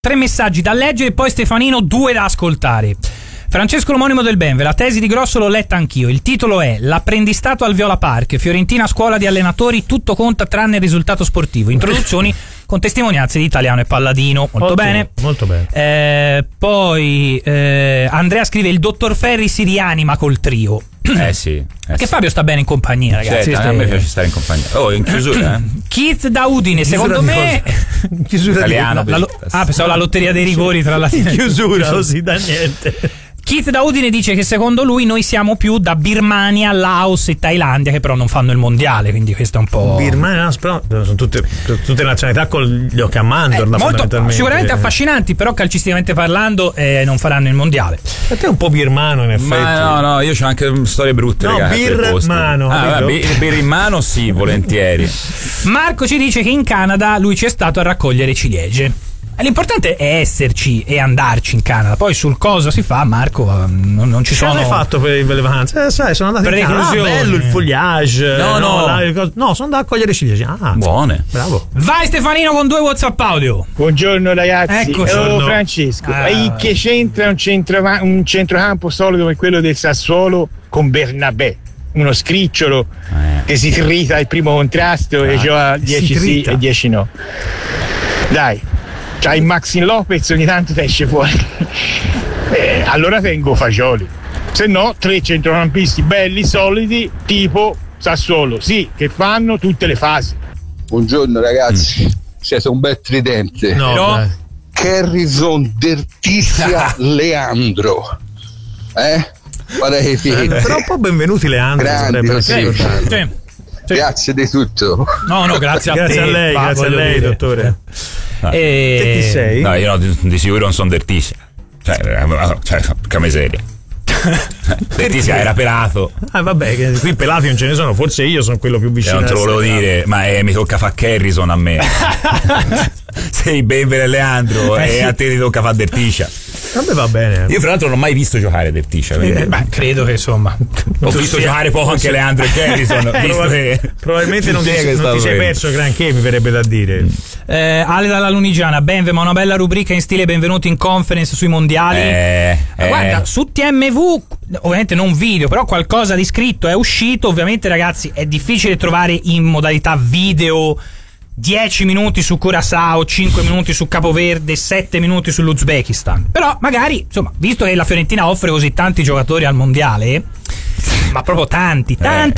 3 messaggi da leggere e poi Stefanino 2 da ascoltare. Francesco l'omonimo del Benve, la tesi di Grosso l'ho letta anch'io. Il titolo è L'apprendistato al Viola Park, Fiorentina scuola di allenatori, tutto conta tranne il risultato sportivo. Introduzioni con testimonianze di Italiano e Palladino. Molto bene. Molto bene. Poi Andrea scrive: il dottor Ferri si rianima col trio. Sì. Che Fabio sta bene in compagnia, ragazzi. Certo, a me piace stare in compagnia. In chiusura, Keith da Udine, secondo me. Chiusura italiano. Pensavo la lotteria dei rigori tra la chiusura, così da niente. Keith da Udine dice che secondo lui noi siamo più da Birmania, Laos e Thailandia, che però non fanno il mondiale, quindi questo è un po'. Birmania, però sono tutte nazionalità con gli occhi a mandorla, molto sicuramente affascinanti, però calcisticamente parlando non faranno il mondiale. A te è un po' birmano in effetti. Ma no, io c'ho anche storie brutte. No, birmano. Birmano sì, volentieri. Marco ci dice che in Canada lui ci è stato a raccogliere ciliegie. L'importante è esserci e andarci in Canada. Poi sul cosa si fa, Marco, non ci sono. Che hai fatto per le vacanze? Sai, sono andato in Canada. Bello il foliage. No, sono andato a cogliere ciliegie. Buone. Bravo. Vai Stefanino con 2 WhatsApp audio. Buongiorno ragazzi. Eccoci. Francesco. Che c'entra un centrocampo solido come quello del Sassuolo con Bernabé? Uno scricciolo che si irrita al primo contrasto e gioca 10 sì e 10 no. Dai. C'hai Maxim Lopez, ogni tanto ti esce fuori. Allora tengo Fagioli. Se no, 3 centrocampisti belli, solidi, tipo Sassuolo. Sì, che fanno tutte le fasi. Buongiorno ragazzi. Siete un bel tridente. No. Carrison, Dertizia, Leandro. Guarda che figa. Però un po' benvenuti Leandro. Grandi, Sì. Grazie di tutto. No, grazie a te. Grazie a lei, dottore. Che ti sei? No, io di sicuro non sono Dertizia. Che miseria. Dertizia era pelato. Vabbè, che qui pelati non ce ne sono. Forse io sono quello più vicino. Non te lo volevo dire, ma mi tocca fare Carrison a me. Sei Benver e Leandro e a te ti tocca fare Dertizia. Vabbè, va bene. Io fra l'altro non ho mai visto giocare Dertizia. Credo che insomma ho visto giocare poco anche Leandro e Carrison. Probabilmente non ti sei perso granché, mi verrebbe da dire. Ale dalla Lunigiana, Benve, ma una bella rubrica in stile benvenuti in conference sui mondiali. Guarda, su TMV, ovviamente non video, però qualcosa di scritto è uscito. Ovviamente ragazzi è difficile trovare in modalità video 10 minuti su Curaçao, 5 minuti su Capoverde, 7 minuti sull'Uzbekistan. Però magari, insomma, visto che la Fiorentina offre così tanti giocatori al mondiale, ma proprio tanti,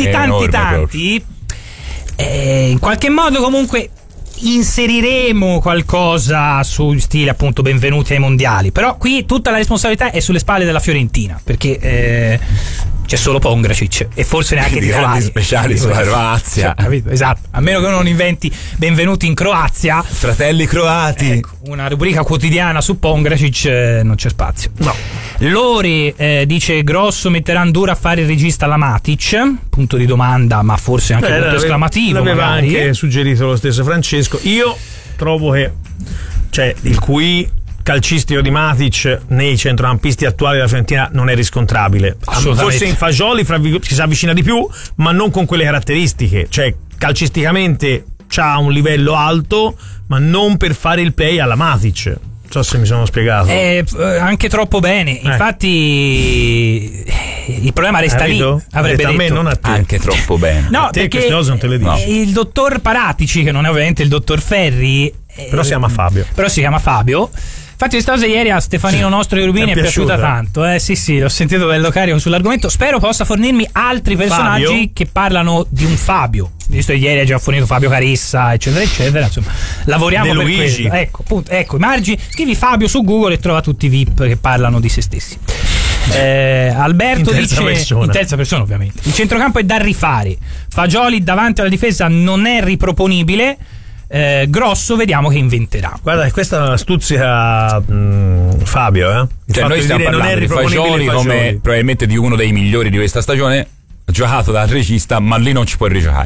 in qualche modo comunque inseriremo qualcosa su stile appunto benvenuti ai mondiali. Però qui tutta la responsabilità è sulle spalle della Fiorentina, perché c'è solo Pongracic e forse neanche di grandi speciali sulla Croazia. Capito? Esatto, a meno che non inventi benvenuti in Croazia, fratelli croati. Ecco, una rubrica quotidiana su Pongracic non c'è spazio. No. Lore dice Grosso metterà Andura a fare il regista alla Matic, punto di domanda, ma forse anche punto esclamativo. L'aveva anche suggerito lo stesso Francesco. Io trovo che il QI calcistico di Matic nei centrocampisti attuali della Fiorentina non è riscontrabile. Forse in Fagioli si avvicina di più, ma non con quelle caratteristiche. Calcisticamente c'ha un livello alto, ma non per fare il play alla Matic. Non so se mi sono spiegato. Anche troppo bene. Infatti il problema resta lì. Avrebbe detto a me, non a te. Anche troppo bene. No, a te perché queste cose non te le dici. Il dottor Paratici, che non è ovviamente il dottor Ferri, però si chiama Fabio. Infatti questa cosa ieri a Stefanino nostro di Rubini è piaciuta tanto. Sì, l'ho sentito bello carico sull'argomento. Spero possa fornirmi altri personaggi Fabio, che parlano di un Fabio. Visto che ieri ha già fornito Fabio Carissa, eccetera, eccetera. Insomma, lavoriamo per Luigi. Questo. Ecco, i margini. Scrivi Fabio su Google e trova tutti i VIP che parlano di se stessi. Alberto in terza persona ovviamente. Il centrocampo è da rifare. Fagioli davanti alla difesa non è riproponibile. Grosso vediamo che inventerà. Guarda, questa stuzzica Fabio, noi stiamo parlando di Fagioli come probabilmente di uno dei migliori di questa stagione, giocato da regista, ma lì non ci puoi rigiocare.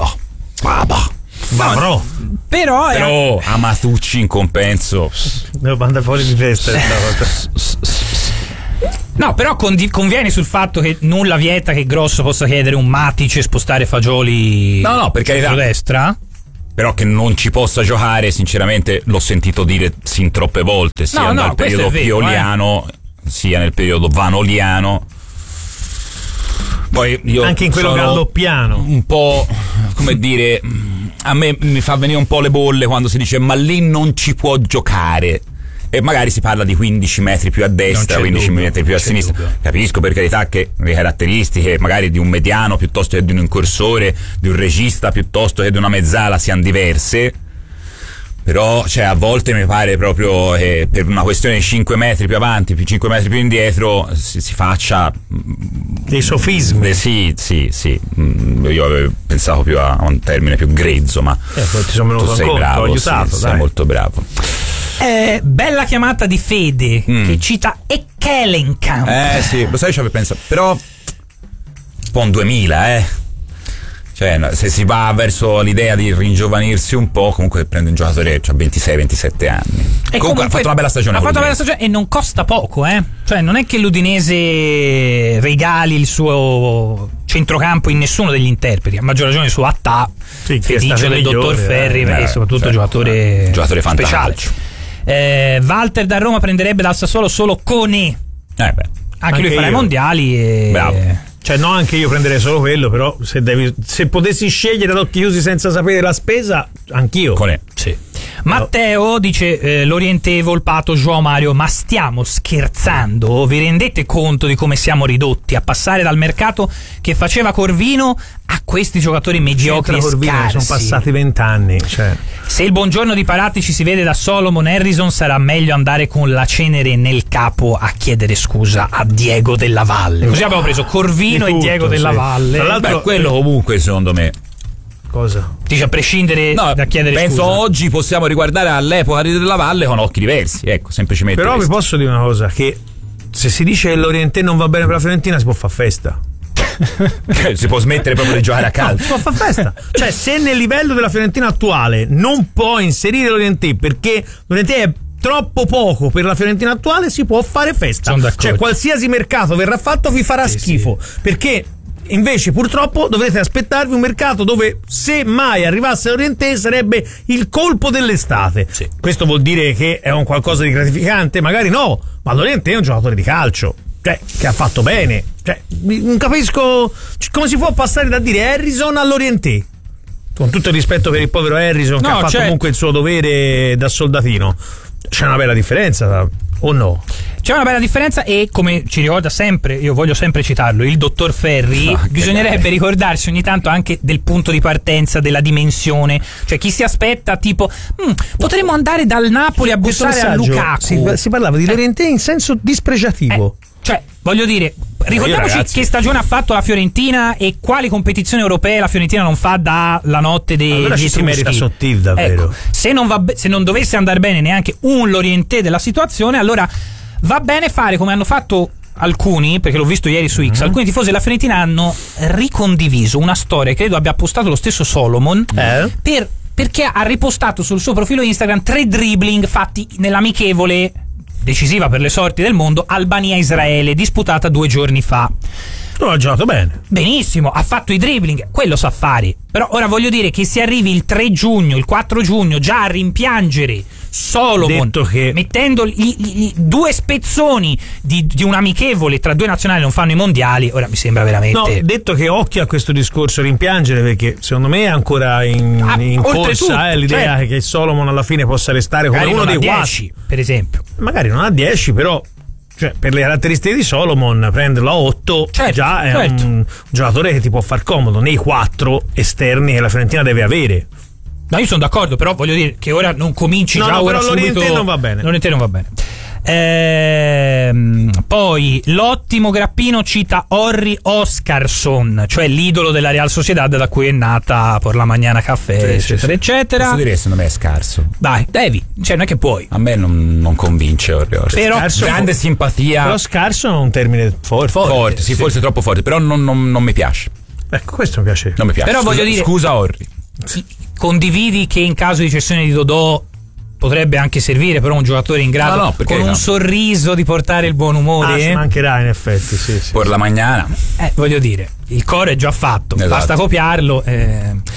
Però Amatucci in compenso devo mandare fuori di testa No, però convieni sul fatto che nulla vieta che Grosso possa chiedere un Matic e spostare Fagioli perché a destra. Però che non ci possa giocare, sinceramente l'ho sentito dire sin troppe volte, sia nel periodo pioliano sia nel periodo vanoliano. Poi io anche in quello galdoppiano un po', come dire, a me mi fa venire un po' le bolle quando si dice ma lì non ci può giocare, e magari si parla di 15 metri più a destra, 15 metri più a sinistra. Capisco, per carità, che le caratteristiche magari di un mediano piuttosto che di un incorsore, di un regista piuttosto che di una mezzala siano diverse, però cioè a volte mi pare proprio che per una questione di 5 metri più avanti, più 5 metri più indietro si faccia dei sofismi. Sì. Io avevo pensato più a un termine più grezzo, ma ti sono tu sei bravo, aiutato, sei molto bravo. Bella chiamata di Fede che cita Ekkelenkamp. Sì, lo sai, ci avevo pensato, però un po' un 2000, Cioè, se si va verso l'idea di ringiovanirsi un po', comunque prende un giocatore che ha 26-27 anni. E comunque ha fatto una bella stagione. Ha fatto una bella stagione e non costa poco, Cioè, non è che l'Udinese regali il suo centrocampo in nessuno degli interpreti, a maggior ragione su Attà, fetice del dottor Ferri, e soprattutto giocatore speciale. Walter da Roma prenderebbe dal Sassuolo solo Koné. Anche lui farà i mondiali. Bravo. Cioè, no, anche io prenderei solo quello, però se potessi scegliere ad occhi chiusi senza sapere la spesa, anch'io. Sì. Matteo dice l'Oriente Volpato, João Mario, ma stiamo scherzando? Vi rendete conto di come siamo ridotti a passare dal mercato che faceva Corvino a questi giocatori mediocri e scarsi? Sono passati 20 anni. Cioè. Se il buongiorno di Paratti ci si vede da Solomon Harrison, sarà meglio andare con la cenere nel capo a chiedere scusa a Diego Della Valle. Così abbiamo preso Corvino e Diego Della Valle. Tra l'altro, quello comunque secondo me. Cosa? Dice a prescindere da chiedere penso scusa. Oggi possiamo riguardare all'epoca di Della Valle con occhi diversi, semplicemente. Però vi posso dire una cosa, che se si dice che l'Oriente non va bene per la Fiorentina si può fare festa. Si può smettere proprio di giocare a calcio. Si può fare festa. Cioè, se nel livello della Fiorentina attuale non può inserire l'Oriente perché l'Oriente è troppo poco per la Fiorentina attuale, si può fare festa. Cioè, qualsiasi mercato verrà fatto vi farà schifo. Perché invece purtroppo dovrete aspettarvi un mercato dove, se mai arrivasse l'Oriente, sarebbe il colpo dell'estate. Questo vuol dire che è un qualcosa di gratificante? Magari no, ma l'Oriente è un giocatore di calcio, cioè, che ha fatto bene. Cioè, non capisco come si può passare da dire Harrison all'Oriente, con tutto il rispetto per il povero Harrison, che ha fatto comunque il suo dovere da soldatino. C'è una bella differenza, o no? C'è una bella differenza, e come ci ricorda sempre, io voglio sempre citarlo, il dottor Ferri, bisognerebbe ricordarsi ogni tanto anche del punto di partenza, della dimensione. Cioè, chi si aspetta tipo potremmo andare dal Napoli a bussare a Lukaku. Si parlava di Lorente in senso dispregiativo. Cioè, voglio dire, ricordiamoci che stagione ha fatto la Fiorentina e quali competizioni europee la Fiorentina non fa dalla notte dei allora ci si merita Sottil, davvero. Ecco, se non dovesse andare bene neanche un Lorientè della situazione, allora va bene fare come hanno fatto alcuni, perché l'ho visto ieri su X, alcuni tifosi della Fiorentina hanno ricondiviso una storia, credo abbia postato lo stesso Solomon, perché ha ripostato sul suo profilo Instagram 3 dribbling fatti nell'amichevole decisiva per le sorti del mondo Albania-Israele, disputata 2 giorni fa. Non ha giocato bene. Benissimo, ha fatto i dribbling, quello sa fare. Però ora voglio dire che si arrivi il 3 giugno, il 4 giugno già a rimpiangere Solomon, mettendo i 2 spezzoni di un amichevole tra 2 nazionali non fanno i mondiali, ora mi sembra veramente. No, detto che occhio a questo discorso rimpiangere, perché secondo me è ancora in corsa l'idea che Solomon alla fine possa restare come uno dei 10, per esempio. Magari non ha 10, però per le caratteristiche di Solomon prenderlo a 8 già è un giocatore che ti può far comodo nei 4 esterni che la Fiorentina deve avere. No, io sono d'accordo, però voglio dire che ora non cominci già ora però subito. L'Oriente non va bene. L'Oriente non va bene. Poi l'ottimo Grappino cita Horry Oscarson, cioè l'idolo della Real Sociedad, da cui è nata por la Mañana Café, eccetera. Posso dire, secondo me è scarso. Dai, devi, cioè non è che puoi. A me non convince Horry Oscarson. Però grande simpatia. Però scarso è un termine forte. Sì, forse troppo forte, però non mi piace. Ecco, questo mi piace. Non mi piace. Però voglio dire, scusa Horry. Condividi che in caso di cessione di Dodò potrebbe anche servire, però un giocatore in grado con un sorriso di portare il buon umore. Ci mancherà in effetti, sì. Per la Mañana. Voglio dire, il core è già fatto, basta copiarlo.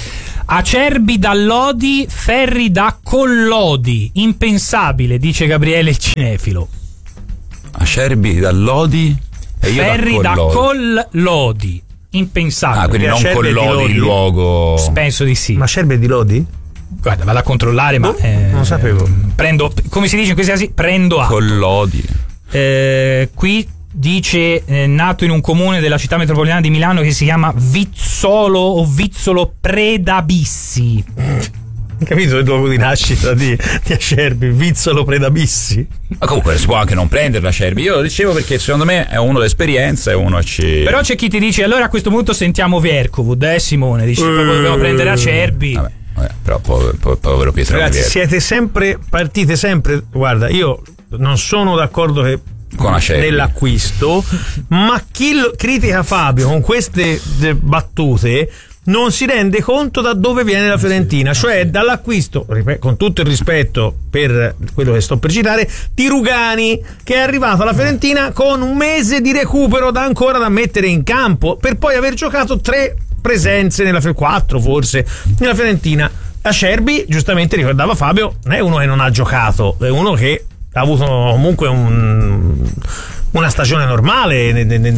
Acerbi da Lodi, Ferri da Collodi. Impensabile, dice Gabriele il cinefilo. Acerbi da Lodi e io Ferri da Collodi. Impensabile. Quindi non Collodi il luogo. Penso di sì. Ma Acerbi è di Lodi? Guarda, vado a controllare, ma non sapevo. Prendo, come si dice in questi casi, prendo atto. Collodi. Qui dice nato in un comune della città metropolitana di Milano che si chiama Vizzolo o Vizzolo Predabissi. Hai capito il luogo di nascita di Acerbi? Vizzolo Predabissi. Ma comunque si può anche non prenderla Acerbi. Io lo dicevo perché secondo me è uno d'esperienza e uno Però c'è chi ti dice allora a questo punto sentiamo Verkovud, Simone? Dici dobbiamo prendere Acerbi. Vabbè, però povero Pietro. Ragazzi, partite sempre. Guarda, io non sono d'accordo nell'acquisto, ma chi critica Fabio con queste battute non si rende conto da dove viene la Fiorentina, cioè dall'acquisto, con tutto il rispetto per quello che sto per citare, di Rugani, che è arrivato alla Fiorentina con un mese di recupero ancora da mettere in campo, per poi aver giocato 3 presenze 4 forse nella Fiorentina. Acerbi, giustamente ricordava Fabio, non è uno che non ha giocato, è uno che ha avuto comunque una stagione normale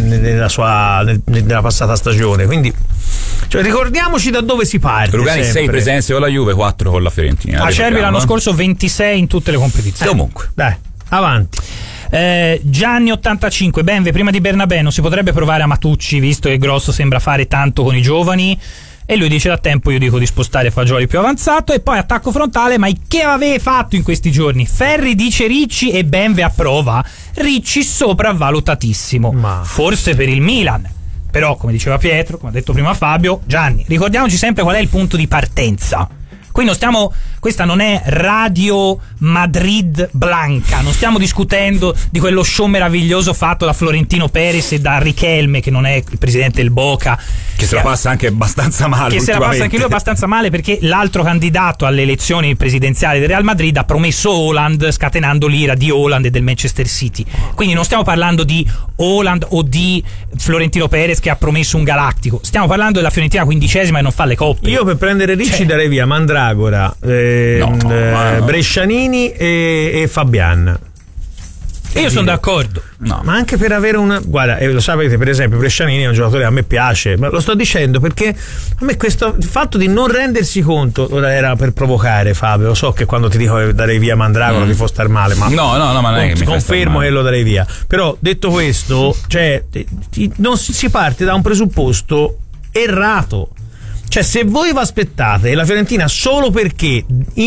nella passata stagione, quindi ricordiamoci da dove si parte. Rugani 6 presenze con la Juve, 4 con la Fiorentina. Acerbi l'anno scorso 26 in tutte le competizioni. Comunque dai, avanti. Gianni 85, Benve, prima di Bernabé non si potrebbe provare a Matucci, visto che Grosso sembra fare tanto con i giovani? E lui dice da tempo io dico di spostare Fagioli più avanzato. E poi attacco frontale, ma che aveva fatto in questi giorni? Ferri dice Ricci e Benve approva. Ricci sopravvalutatissimo, forse per il Milan, però come diceva Pietro, come ha detto prima Fabio, Gianni, ricordiamoci sempre qual è il punto di partenza. Qui questa non è Radio Madrid Blanca, non stiamo discutendo di quello show meraviglioso fatto da Florentino Perez e da Richelme, che non è il presidente del Boca, che se la passa anche abbastanza male, che se la passa anche lui abbastanza male, perché l'altro candidato alle elezioni presidenziali del Real Madrid ha promesso Haaland, scatenando l'ira di Haaland e del Manchester City. Quindi non stiamo parlando di Haaland o di Florentino Perez che ha promesso un galattico, stiamo parlando della Fiorentina 15ª e non fa le coppe. Io per prendere Ricci darei via Mandragora, Brescianini e Fabian. E io sono d'accordo. No. Ma anche per avere una. Guarda, lo sapete, per esempio, Brescianini è un giocatore che a me piace, ma lo sto dicendo perché a me il fatto di non rendersi conto era per provocare Fabio. Lo so che quando ti dico che darei via Mandragora ti può star male, ma no, ma non è che mi confermo che lo darei via. Però detto questo, non si parte da un presupposto errato. Cioè, se voi vi aspettate la Fiorentina solo perché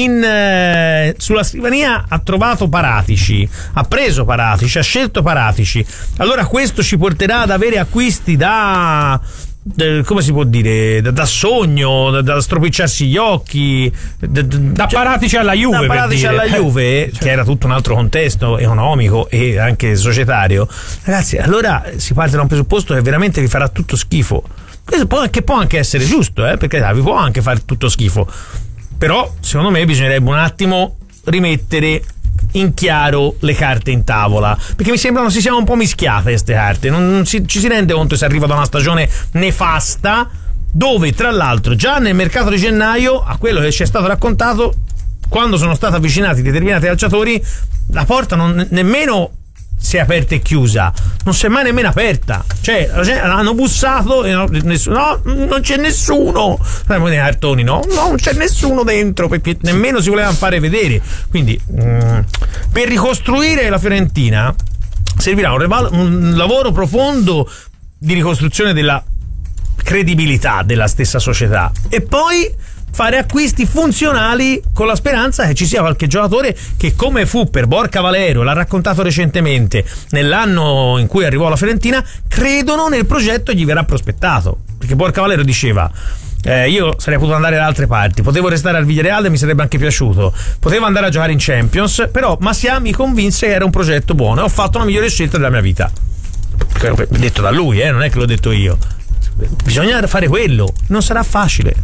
sulla scrivania ha trovato Paratici, ha preso Paratici, ha scelto Paratici, allora questo ci porterà ad avere acquisti da come si può dire, da sogno, da stropicciarsi gli occhi, da Paratici alla Juve, da Paratici alla Juve, che era tutto un altro contesto economico e anche societario. Ragazzi, allora si parte da un presupposto che veramente vi farà tutto schifo. Che può anche essere giusto, perché vi può anche fare tutto schifo, però secondo me bisognerebbe un attimo rimettere in chiaro le carte in tavola, perché mi sembrano si siano un po' mischiate queste carte, non ci si rende conto se arriva da una stagione nefasta, dove tra l'altro già nel mercato di gennaio, a quello che ci è stato raccontato, quando sono stati avvicinati determinati calciatori, la porta non nemmeno si è aperta e chiusa, non si è mai nemmeno aperta, cioè hanno bussato e no, non c'è nessuno, nei cartoni non c'è nessuno dentro, perché nemmeno si volevano fare vedere. Quindi per ricostruire la Fiorentina servirà un lavoro profondo di ricostruzione della credibilità della stessa società e poi fare acquisti funzionali con la speranza che ci sia qualche giocatore che, come fu per Borca Valero, l'ha raccontato recentemente, nell'anno in cui arrivò alla Fiorentina, credono nel progetto e gli verrà prospettato. Perché Borca Valero diceva io sarei potuto andare da altre parti, potevo restare al Villarreal, mi sarebbe anche piaciuto, potevo andare a giocare in Champions, però Massià mi convinse che era un progetto buono e ho fatto la migliore scelta della mia vita. Detto da lui, non è che l'ho detto io. Bisogna fare quello, non sarà facile.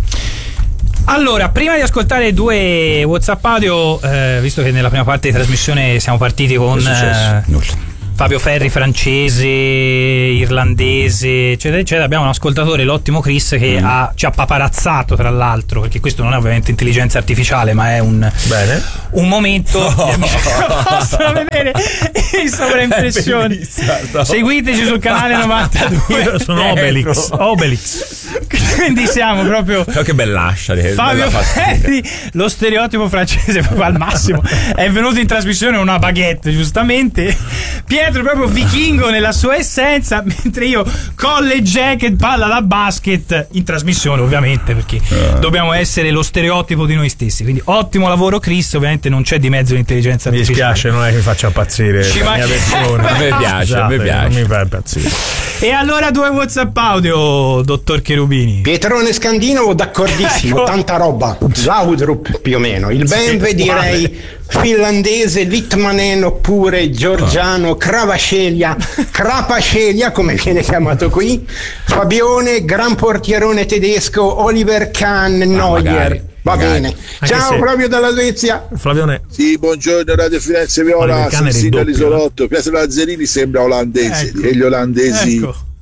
Allora, prima di ascoltare 2 WhatsApp audio, visto che nella prima parte di trasmissione siamo partiti con Fabio Ferri francese, irlandese, eccetera eccetera. Abbiamo un ascoltatore, l'ottimo Chris, che ci ha paparazzato, tra l'altro, perché questo non è ovviamente intelligenza artificiale, ma è un momento possono vedere in sovraimpressione. Seguiteci sul canale 92. Io sono Obelix. Quindi siamo proprio che bell'ascia Fabio Ferri, lo stereotipo francese proprio al massimo. È venuto in trasmissione una baguette, giustamente. Pietro è proprio vichingo nella sua essenza, mentre io colle jacket, palla da basket in trasmissione, ovviamente, perché dobbiamo essere lo stereotipo di noi stessi. Quindi ottimo lavoro Chris, ovviamente non c'è di mezzo l'intelligenza artificiale. Mi dispiace, non è che mi faccia impazzire la mia versione. A me piace, non mi fa impazzire. E allora 2 WhatsApp audio, dottor Cherubini. Pietrone Scandinavo, d'accordissimo, ecco. Tanta roba. Laudrup più o meno. Il BMW direi finlandese, Litmanen oppure georgiano, Crapascelia, come viene chiamato qui. Fabione, gran portierone tedesco, Oliver Kahn, Neuer. Va bene. Ciao, proprio dalla Svezia. Flavione. Sì, buongiorno Radio Firenze Viola, Sensini dall'Isolotto. Pietro Lazzarini sembra olandese, ecco. E gli olandesi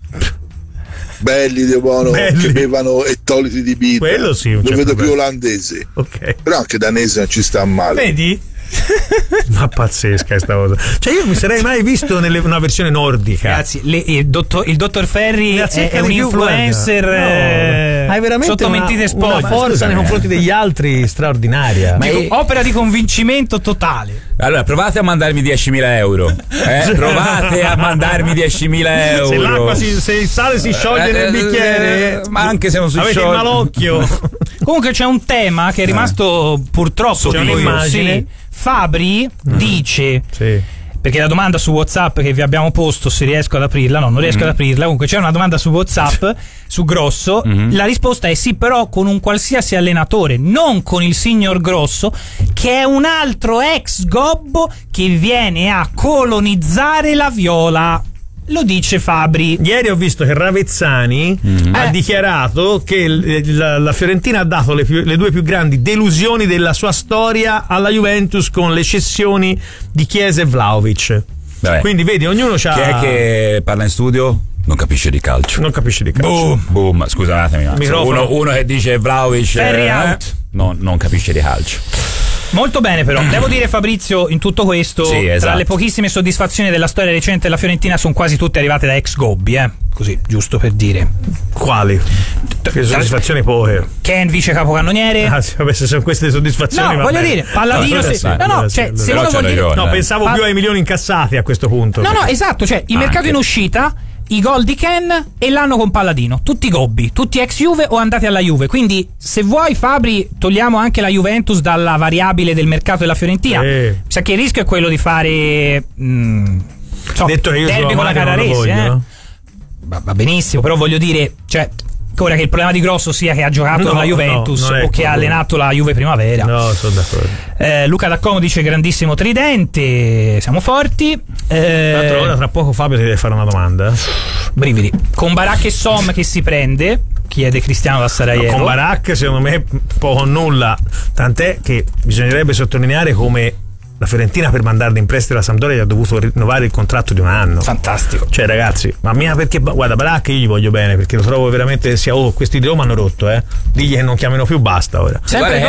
belli di buono, che bevano ettoliti di birra. Quello sì, lo vedo più olandese. Okay. Però anche danese non ci sta male. Vedi? Ma pazzesca sta cosa. Cioè io mi sarei mai visto una versione nordica. Ragazzi, il dottor Ferri è un influencer hai veramente sotto mentite spoglie, una forza nei confronti degli altri straordinaria. Ma opera di convincimento totale. Allora provate a mandarmi 10.000 euro. Provate a mandarmi 10.000 euro. Se l'acqua se il sale si scioglie nel bicchiere, ma anche se non si avete scioglie, il malocchio. Comunque c'è un tema che è rimasto purtroppo, c'è un'immagine. Fabri dice, perché la domanda su WhatsApp che vi abbiamo posto, se riesco ad aprirla, non riesco ad aprirla, comunque c'è una domanda su WhatsApp su Grosso, la risposta è sì, però con un qualsiasi allenatore, non con il signor Grosso, che è un altro ex gobbo che viene a colonizzare la Viola. Lo dice Fabri. Ieri ho visto che Ravezzani ha dichiarato che la Fiorentina ha dato le 2 più grandi delusioni della sua storia alla Juventus, con le cessioni di Chiesa e Vlahovic. Quindi vedi, ognuno c'ha. Chi è che parla in studio? Non capisce di calcio. Boom. Scusatemi, uno che dice Vlahovic non capisce di calcio. Molto bene, però devo dire, Fabrizio, in tutto questo, tra le pochissime soddisfazioni della storia recente della Fiorentina sono quasi tutte arrivate da ex gobbi, così, giusto per dire. Quali? Che soddisfazioni poche. Ken vice capocannoniere. Vabbè, se sono queste soddisfazioni. No, voglio dire, Palladino. Se uno vuol dire, no, pensavo più ai milioni incassati a questo punto. No, esatto, cioè il mercato in uscita, i gol di Ken e l'anno con Palladino, tutti gobbi, tutti ex Juve o andati alla Juve. Quindi se vuoi, Fabri, togliamo anche la Juventus dalla variabile del mercato della Fiorentina. Mi sa che il rischio è quello di fare detto che io derby con la Carraresi, va benissimo, però voglio dire, cioè, ora che il problema di Grosso sia che ha giocato con la Juventus o che ha allenato la Juve Primavera. No, sono d'accordo. Luca D'Accomo dice grandissimo tridente, siamo forti. Tra poco Fabio ti deve fare una domanda. Brividi. Con Barak e Som che si prende? Chiede Cristiano da Sarajevo. Con Barak secondo me poco o nulla, tant'è che bisognerebbe sottolineare come la Fiorentina, per mandarlo in prestito alla Sampdoria, gli ha dovuto rinnovare il contratto di un anno. Fantastico. Cioè, ragazzi, ma mia, perché guarda, Barak io gli voglio bene, perché lo trovo veramente questi di Roma hanno rotto, digli che non chiamino più, basta ora. Sempre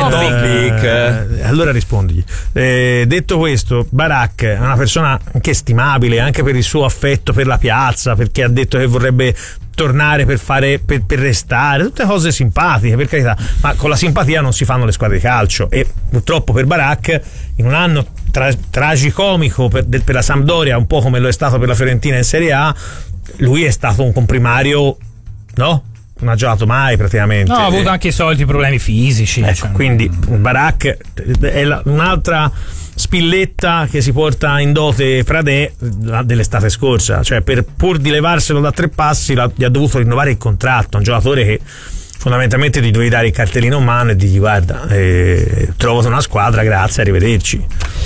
allora rispondigli. Detto questo, Barak è una persona anche stimabile, anche per il suo affetto per la piazza, perché ha detto che vorrebbe tornare per restare, tutte cose simpatiche, per carità, ma con la simpatia non si fanno le squadre di calcio, e purtroppo per Barak, in un anno tragicomico per la Sampdoria, un po' come lo è stato per la Fiorentina in Serie A, lui è stato un comprimario, no? Non ha giocato mai praticamente. No, ha avuto anche i soliti problemi fisici. Quindi Barak è un'altra spilletta che si porta in dote Pradè dell'estate scorsa, cioè pur di levarselo da 3 passi gli ha dovuto rinnovare il contratto. Un giocatore che fondamentalmente gli dovevi dare il cartellino in mano e digli guarda, trovate una squadra, grazie, arrivederci.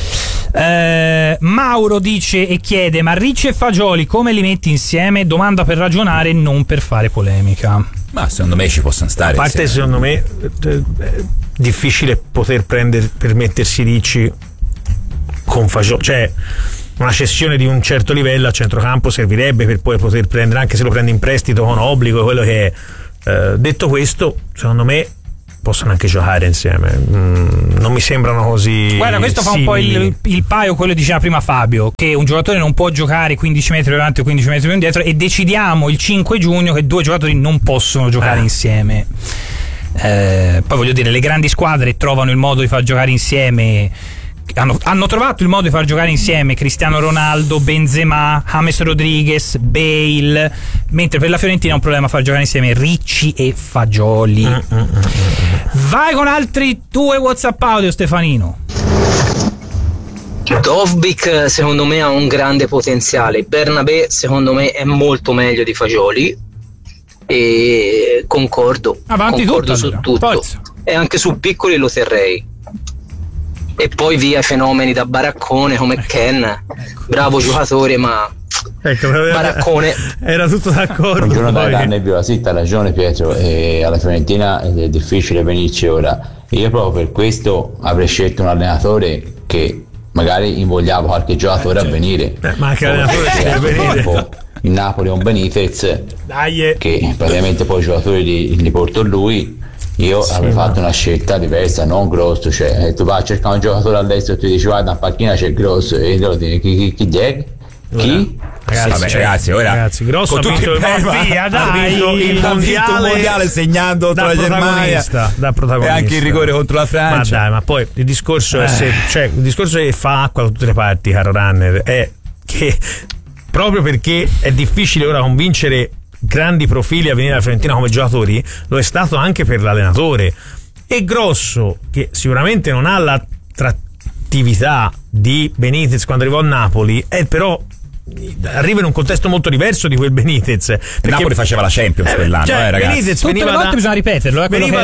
Mauro dice e chiede: ma Ricci e Fagioli come li metti insieme? Domanda per ragionare, non per fare polemica. Ma secondo me ci possono stare. A parte insieme. Secondo me è difficile poter permettersi Ricci con Fagioli, cioè una cessione di un certo livello a centrocampo servirebbe per poi poter prendere, anche se lo prendi in prestito con obbligo, quello che è. Detto questo, secondo me possono anche giocare insieme, non mi sembrano così. Guarda, questo simili. fa un po' il paio quello che diceva prima Fabio, che un giocatore non può giocare 15 metri avanti o 15 metri indietro, e decidiamo il 5 giugno che due giocatori non possono giocare insieme. Poi voglio dire, le grandi squadre trovano il modo di far giocare insieme. Hanno trovato il modo di far giocare insieme Cristiano Ronaldo, Benzema, James Rodriguez, Bale, mentre per la Fiorentina è un problema far giocare insieme Ricci e Fagioli. Vai con altri 2 WhatsApp audio, Stefanino. Dovbyk secondo me ha un grande potenziale, Bernabé secondo me è molto meglio di Fagioli, e concordo su tutto. Forza. E anche su Piccoli lo terrei. E poi via i fenomeni da baraccone come Ken, bravo giocatore, ma baraccone. Era tutto d'accordo. Buongiorno da Carne Viola, sì, ha ragione Pietro, e alla Fiorentina è difficile venirci ora. Io proprio per questo avrei scelto un allenatore che magari invogliava qualche giocatore a venire. Ma anche l'allenatore si deve venire. Il Napoli è un Benitez che praticamente poi i giocatori li porta lui. Io avrei fatto una scelta diversa, non Grosso, cioè tu vai a cercare un giocatore all'estero e tu dici guarda in panchina c'è Grosso e devo dire chi è? Chi? Ragazzi, ora Grosso con tutti ha vinto il mondiale segnando contro la Germania, da protagonista, e anche il rigore contro la Francia. Ma dai, ma poi il discorso è il discorso che fa acqua da tutte le parti, caro Runner, è che proprio perché è difficile ora convincere grandi profili a venire alla Fiorentina come giocatori, lo è stato anche per l'allenatore. E Grosso, che sicuramente non ha l'attrattività di Benitez quando arrivò a Napoli, però arriva in un contesto molto diverso di quel Benitez, perché Napoli faceva la Champions quell'anno, ragazzi. Benitez tutte le volte bisogna ripeterlo, veniva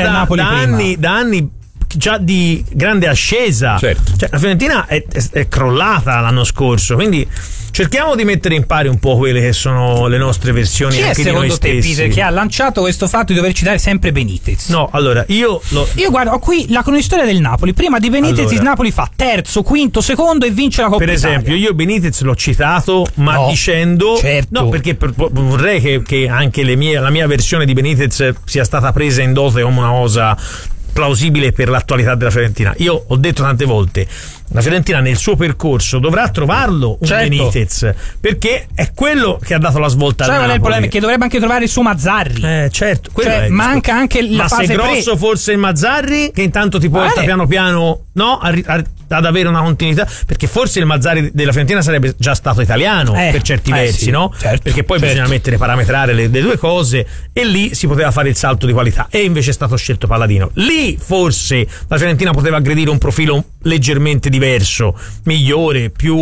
da anni già di grande ascesa, certo. Cioè, la Fiorentina è crollata l'anno scorso, quindi cerchiamo di mettere in pari un po' quelle che sono le nostre versioni. Chi anche è di noi secondo te, stessi. Peter, che ha lanciato questo fatto di dover citare sempre Benitez? No, allora io guarda, ho qui la cronistoria del Napoli. Prima di Benitez il Napoli fa terzo, quinto, secondo e vince la Coppa Per esempio Italia. io Benitez l'ho citato, ma dicendo no, perché vorrei che anche la mia versione di Benitez sia stata presa in dote come una cosa plausibile per l'attualità della Fiorentina. Io ho detto tante volte, la Fiorentina nel suo percorso dovrà trovarlo un Benitez, perché è quello che ha dato la svolta al Napoli. Qual è il problema? Che dovrebbe anche trovare il suo Mazzarri. Certo, manca anche la fase se Grosso forse il Mazzarri che intanto ti porta piano piano ad avere una continuità, perché forse il Mazzarri della Fiorentina sarebbe già stato italiano per certi versi, no? Certo, perché poi bisogna parametrare le due cose, e lì si poteva fare il salto di qualità, e invece è stato scelto Palladino. Lì forse la Fiorentina poteva aggredire un profilo leggermente diverso, migliore, più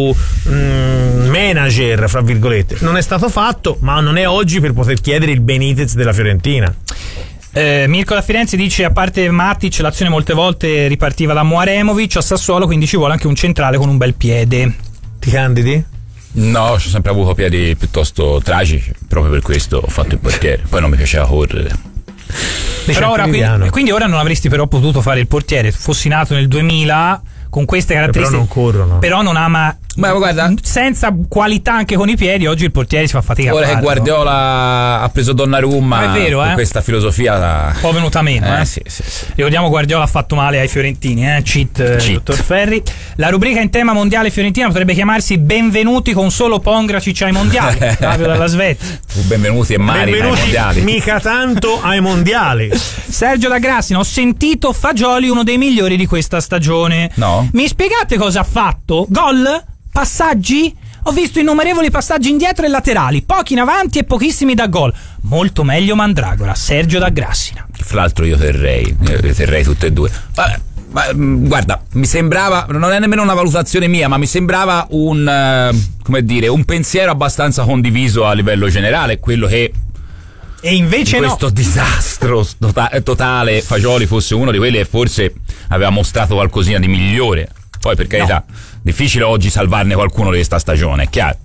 manager fra virgolette. Non è stato fatto, ma non è oggi per poter chiedere il Benitez della Fiorentina. Mirko da Firenze dice: a parte Matic, l'azione molte volte ripartiva da Muaremovic a Sassuolo, quindi ci vuole anche un centrale con un bel piede. Ti candidi? No, ho sempre avuto piedi piuttosto tragici, proprio per questo ho fatto il portiere, poi non mi piaceva correre. Però ora, quindi ora non avresti però potuto fare il portiere, fossi nato nel 2000 con queste caratteristiche, però non corrono, però non ama. Ma guarda, senza qualità anche con i piedi, oggi il portiere si fa fatica. Ora che Guardiola ha preso Donnarumma, è vero, questa filosofia un po' venuta meno. Sì. Ricordiamo, Guardiola ha fatto male ai fiorentini, cheat. Dottor Ferri. La rubrica in tema mondiale fiorentina potrebbe chiamarsi Benvenuti con solo Pongracic ai mondiali, proprio dalla Svezia. Benvenuti e Mari ai mondiali. Mica tanto ai mondiali. Sergio da Grassina: ho sentito Fagioli uno dei migliori di questa stagione. No. Mi spiegate cosa ha fatto? Gol? Passaggi? Ho visto innumerevoli passaggi indietro e laterali, pochi in avanti e pochissimi da gol. Molto meglio Mandragora. Sergio da Grassina. Fra l'altro io terrei tutte e due. Ma guarda, mi sembrava, non è nemmeno una valutazione mia, ma mi sembrava un pensiero abbastanza condiviso a livello generale, quello che e invece questo disastro totale Fagioli fosse uno di quelli che forse aveva mostrato qualcosina di migliore. Poi per carità, difficile oggi salvarne qualcuno di questa stagione, è chiaro.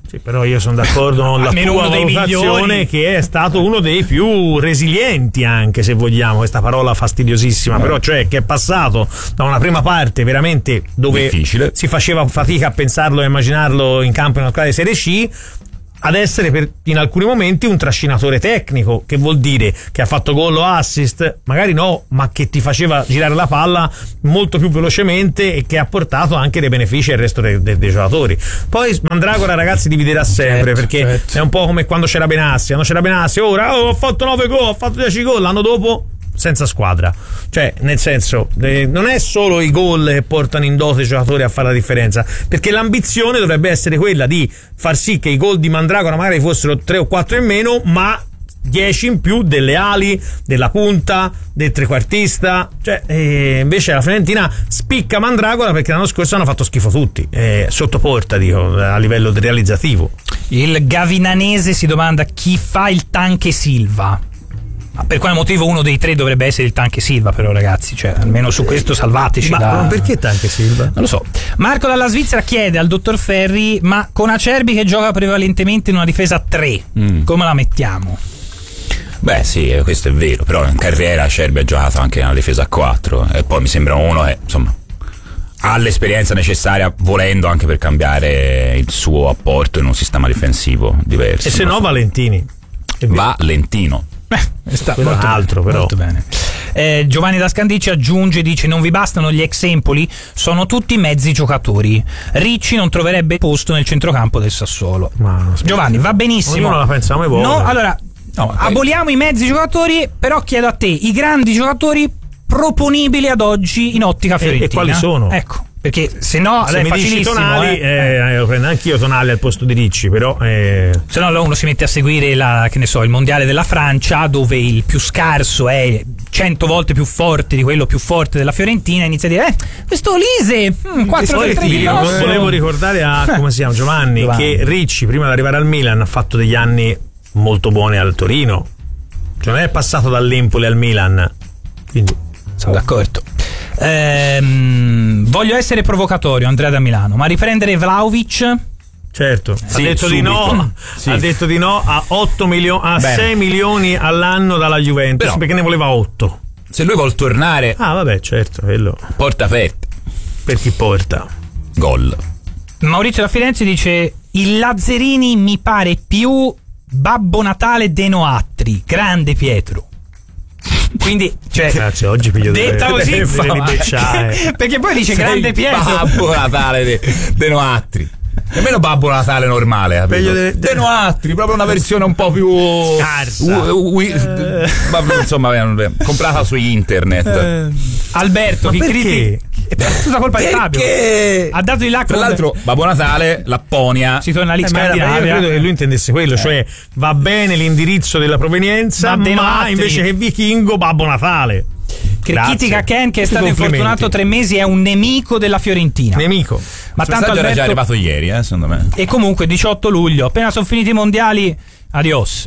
Sì, però io sono d'accordo con la tua valutazione che è stato uno dei più resilienti, anche se vogliamo, questa parola fastidiosissima, però cioè che è passato da una prima parte veramente dove difficile, si faceva fatica a pensarlo e immaginarlo in campo in una squadra di Serie C, ad essere in alcuni momenti un trascinatore tecnico, che vuol dire che ha fatto gol o assist, magari no, ma che ti faceva girare la palla molto più velocemente e che ha portato anche dei benefici al resto dei giocatori. Poi Mandragora, ragazzi, dividerà sempre, perché è un po' come quando c'era Benassi, ora ho fatto 9 gol, ho fatto 10 gol, l'anno dopo senza squadra, cioè nel senso non è solo i gol che portano in dote i giocatori a fare la differenza, perché l'ambizione dovrebbe essere quella di far sì che i gol di Mandragora magari fossero 3 o 4 in meno, ma 10 in più delle ali, della punta, del trequartista, cioè invece la Fiorentina spicca Mandragora perché l'anno scorso hanno fatto schifo tutti, sotto porta, dico, a livello realizzativo. Il Gavinanese si domanda chi fa il Tanque Silva. Ma per quale motivo uno dei tre dovrebbe essere il Tanque Silva, però, ragazzi? Cioè, almeno su questo salvateci. Ma perché Tanque Silva? Non lo so. Marco dalla Svizzera chiede al dottor Ferri: ma con Acerbi che gioca prevalentemente in una difesa a 3, come la mettiamo? Beh, sì, questo è vero, però in carriera Acerbi ha giocato anche in una difesa a 4 e poi mi sembra uno che, insomma, ha l'esperienza necessaria, volendo, anche per cambiare il suo apporto in un sistema difensivo diverso. E se no, Valentini. Valentino. Quello è altro, però. Molto bene. Giovanni da Scandicci aggiunge, dice: non vi bastano gli ex Empoli, sono tutti mezzi giocatori. Ricci non troverebbe posto nel centrocampo del Sassuolo. Giovanni, va benissimo. Ognuno la pensa come vuole. No, allora, aboliamo i mezzi giocatori, però chiedo a te i grandi giocatori proponibili ad oggi in ottica fiorentina. E quali sono? Ecco, perché se no se è mi dici Tonali, lo prendo anch'io Tonali al posto di Ricci, però se no uno si mette a seguire il mondiale della Francia, dove il più scarso è 100 volte più forte di quello più forte della Fiorentina, inizia a dire questo Olise 4-3-3. Volevo ricordare a come si chiama Giovanni che Ricci prima di arrivare al Milan ha fatto degli anni molto buoni al Torino, cioè non è passato dall'Empoli al Milan, quindi sono d'accordo. Voglio essere provocatorio, Andrea da Milano, ma riprendere Vlahovic? Certo, ha detto di no. Ha detto di no a 8 milioni, a 6 milioni all'anno dalla Juventus, però, perché ne voleva 8. Se lui vuol tornare, vabbè, certo, quello. Porta aperta. Per chi porta? Gol. Maurizio da Firenze dice: il Lazzarini mi pare più Babbo Natale de Noatri, grande Pietro. Quindi, cioè, grazie, oggi piglio detta così perché poi dice grande Pietro, Babbo Natale de Noatri. Nemmeno Babbo Natale normale, de Noatri, proprio una versione un po' più scarsa, insomma, comprata su internet. Alberto, chi critica? È tutta colpa di Fabio. Ha dato il là. Tra l'altro, Babbo Natale, Lapponia. Si torna lì, Scandinavia. Io credo che lui intendesse quello, cioè va bene l'indirizzo della provenienza, ma invece che vichingo, Babbo Natale. Critica Ken, che è stato infortunato 3 mesi, è un nemico della Fiorentina. Nemico. Ma tanto Alberto era già arrivato ieri, secondo me. E comunque 18 luglio, appena sono finiti i mondiali, adios.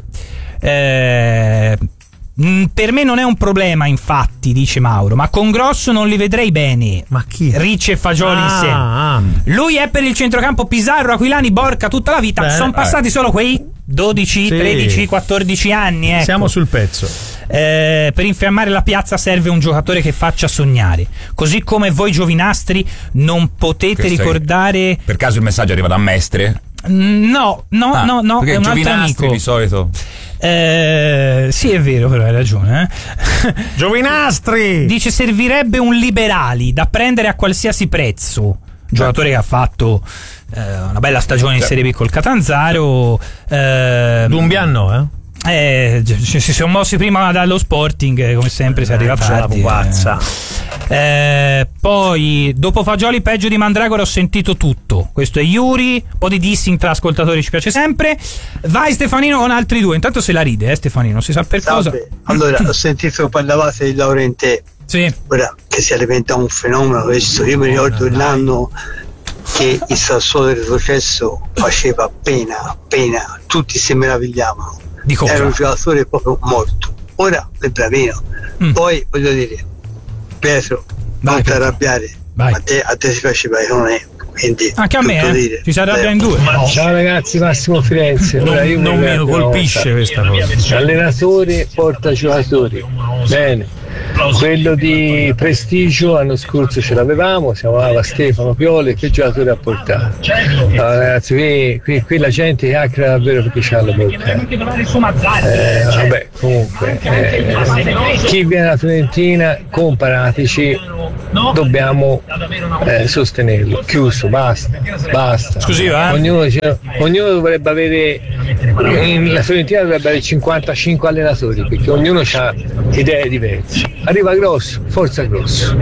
Per me non è un problema, infatti, dice Mauro, ma con Grosso non li vedrei bene. Ma chi? Ricci e Fagioli insieme. Lui è per il centrocampo Pizarro, Aquilani, Borca tutta la vita. Sono passati solo quei 12, 13, 14 anni. Ecco. Siamo sul pezzo. Per infiammare la piazza serve un giocatore che faccia sognare. Così come voi giovinastri non potete ricordare. Per caso il messaggio arriva da Mestre? No, è un altro amico di solito. Sì, è vero, però hai ragione. Giovinastri dice: servirebbe un Liberali da prendere a qualsiasi prezzo. Giocatore che ha fatto una bella stagione in Serie B col Catanzaro. Dumbia no, si sono mossi prima dallo Sporting, come sempre si arriva tardi. Poi dopo Fagioli peggio di Mandragora ho sentito tutto. Questo è Yuri, un po' di dissing tra ascoltatori ci piace sempre. Vai Stefanino con altri 2. Intanto se la ride Stefanino, si sa per cosa. Allora ho sentito che parlavate di Laurentè. Sì. Ora che si alimenta un fenomeno questo, io mi ricordo l'anno che il Sassuolo del retrocesso faceva pena, tutti si meravigliavano. Era un giocatore proprio morto. Ora è bravino. Poi voglio dire, Pietro, non ti arrabbiare, a te si faceva non è. quindi anche a me ci si arrabbia in due. Ciao ragazzi, Massimo Firenze. Non mi colpisce questa cosa. Allenatore porta giocatori, bene. Quello di prestigio l'anno scorso ce l'avevamo, si chiamava Stefano Pioli, che giocatore ha portato? Allora, ragazzi, qui la gente chiacchiera davvero perché c'ha la bocca. Vabbè, comunque chi viene alla Fiorentina, comparatici, dobbiamo sostenerlo. Chiuso, basta. Scusi, ognuno dovrebbe avere, la Fiorentina dovrebbe avere 55 allenatori perché ognuno ha idee diverse. Arriva Grosso, forza Grosso.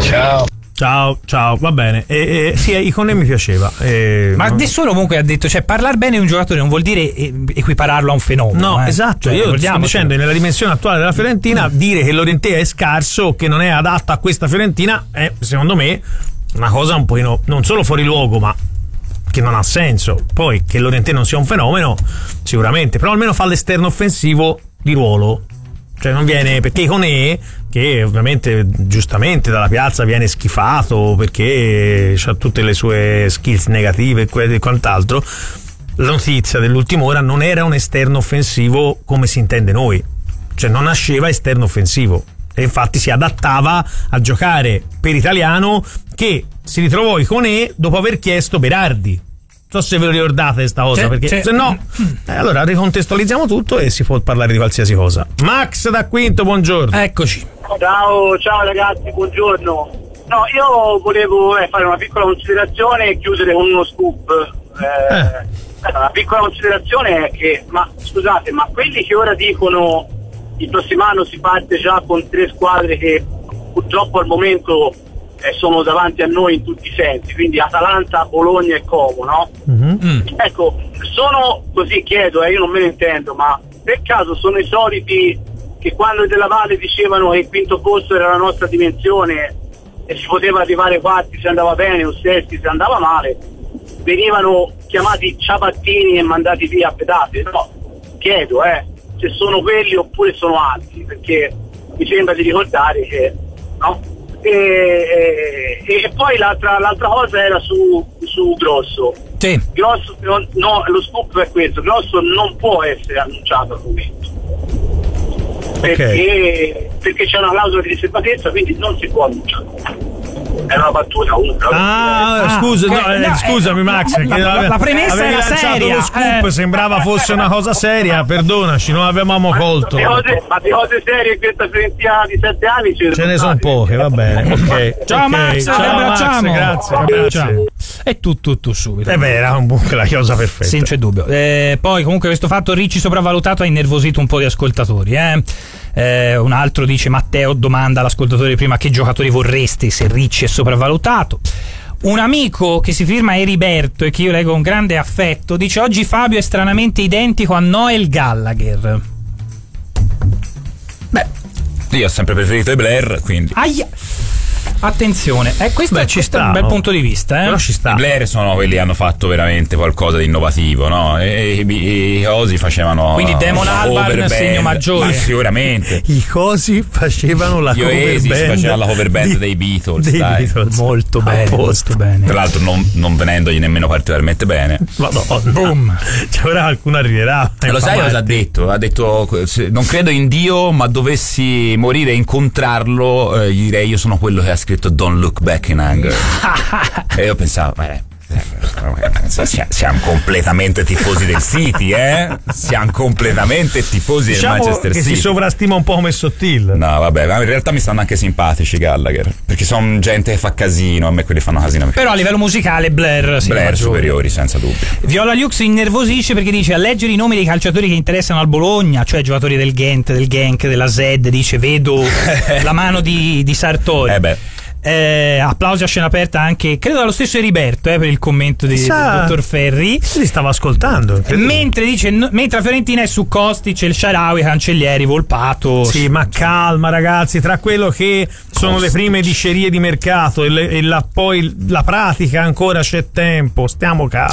Ciao, va bene. Sì, Icone mi piaceva. Ma nessuno comunque ha detto, cioè parlare bene di un giocatore non vuol dire equipararlo a un fenomeno. No, esatto. Cioè, io sto dicendo, nella dimensione attuale della Fiorentina, dire che Llorentè è scarso o che non è adatta a questa Fiorentina è, secondo me, una cosa un pochino non solo fuori luogo, ma che non ha senso. Poi che Llorentè non sia un fenomeno, sicuramente, però almeno fa l'esterno offensivo di ruolo. Cioè non viene, perché Icone, che ovviamente giustamente dalla piazza viene schifato perché ha tutte le sue skills negative e quant'altro, la notizia dell'ultima ora non era un esterno offensivo come si intende noi, cioè non nasceva esterno offensivo e infatti si adattava a giocare per Italiano, che si ritrovò Icone dopo aver chiesto Berardi. Non so se ve lo ricordate questa cosa, perché se no allora ricontestualizziamo tutto e si può parlare di qualsiasi cosa. Max da Quinto, buongiorno. Eccoci. Ciao ragazzi, buongiorno. No, io volevo fare una piccola considerazione e chiudere con uno scoop. Una piccola considerazione è che, ma scusate, ma quelli che ora dicono il prossimo anno si parte già con 3 squadre che purtroppo al momento sono davanti a noi in tutti i sensi, quindi Atalanta, Bologna e Como, no? Ecco, sono così, chiedo, io non me ne intendo, ma per caso sono i soliti che quando i Della Valle dicevano che il quinto posto era la nostra dimensione e si poteva arrivare quarti se andava bene o sesti se andava male, venivano chiamati ciabattini e mandati via a pedate? No, chiedo se sono quelli oppure sono altri, perché mi sembra di ricordare che no. E poi l'altra cosa era su Grosso. Sì. Grosso, no, lo scoop è questo: Grosso non può essere annunciato al momento perché c'è una clausola di riservatezza, quindi non si può annunciare. È una battuta scusami Max, la premessa era seria, lo scoop sembrava fosse una cosa seria, perdonaci, non avevamo colto. Ma di cose serie in questa Fiorentina di 7 anni ce ne sono poche, va bene. Ok. Ciao Max, abbracciamo. Grazie. E tutto subito. Era comunque la chiosa perfetta. Sì, non c'è dubbio. Poi comunque questo fatto Ricci sopravvalutato ha innervosito un po' di ascoltatori. Un altro dice: Matteo domanda all'ascoltatore prima che giocatori vorresti se Ricci è sopravvalutato. Un amico che si firma Eriberto e che io leggo con grande affetto dice: oggi Fabio è stranamente identico a Noel Gallagher. Beh, io ho sempre preferito i Blair, quindi attenzione, questo è un bel punto di vista. Però ci sta. I Blair sono quelli che hanno fatto veramente qualcosa di innovativo, no? E i Cosi facevano. Quindi Damon Albarn segno maggiore. Ma sicuramente. I Cosi facevano la cover band. Faceva la cover band dei Beatles. Beatles. Molto bene. Tra l'altro non venendogli nemmeno particolarmente bene. Boom. Cioè, ora qualcuno arriverà. Lo sai cosa ha detto? Ha detto: non credo in Dio, ma dovessi morire e incontrarlo, gli direi io sono quello che ha scritto Don't Look Back in Anger. E io pensavo, siamo completamente tifosi del City, siamo completamente tifosi del Manchester City. Che si sovrastima un po' come Sottil. No, vabbè, ma in realtà mi stanno anche simpatici Gallagher, perché sono gente che fa casino, a me quelli fanno casino. Però a livello musicale Blair superiori, senza dubbio. Viola Lux innervosisce perché dice: a leggere i nomi dei calciatori che interessano al Bologna, cioè giocatori del Ghent, del Genk, della Zed, dice vedo la mano di Sartori. Applausi a scena aperta anche, credo, dallo stesso Eriberto per il commento del dottor Ferri. Si stava ascoltando. Mentre la Fiorentina è su Kostic, il Shaarawy, Cancellieri, Volpato. Sì, ma calma ragazzi, tra quello che sono le prime dicerie di mercato e poi la pratica ancora c'è tempo, stiamo calmi.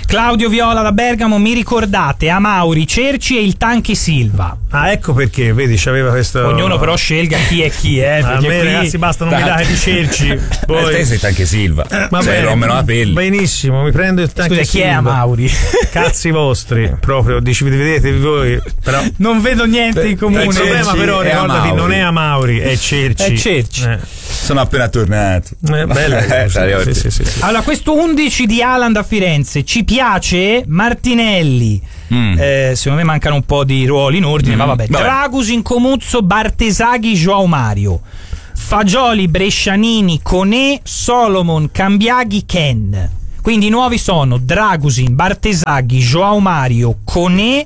Claudio Viola da Bergamo, mi ricordate Amauri, Cerci e il Tanchi Silva? Ah, ecco perché, vedi, c'aveva questo. Ognuno però scelga chi è chi, a me, ragazzi, basta non mi dare di Cerci. Poi te sei Tanchi Silva. Sei Romero la pelle. Benissimo, mi prendo il Tanchi Silva. Chi è Amauri? Cazzi vostri, proprio, vedete voi. Però non vedo niente in comune. Il problema però, ricordati, non è Amauri, è Cerci. È Cerci. Sono appena tornato. Bello. Sì. Allora, questo 11 di Haaland a Firenze ci piace. Martinelli. Secondo me mancano un po' di ruoli in ordine, ma vabbè. Dragusin, Comuzzo, Bartesaghi, Joao Mario. Fagioli, Brescianini, Conè, Solomon, Cambiaghi, Ken. Quindi i nuovi sono Dragusin, Bartesaghi, Joao Mario, Conè,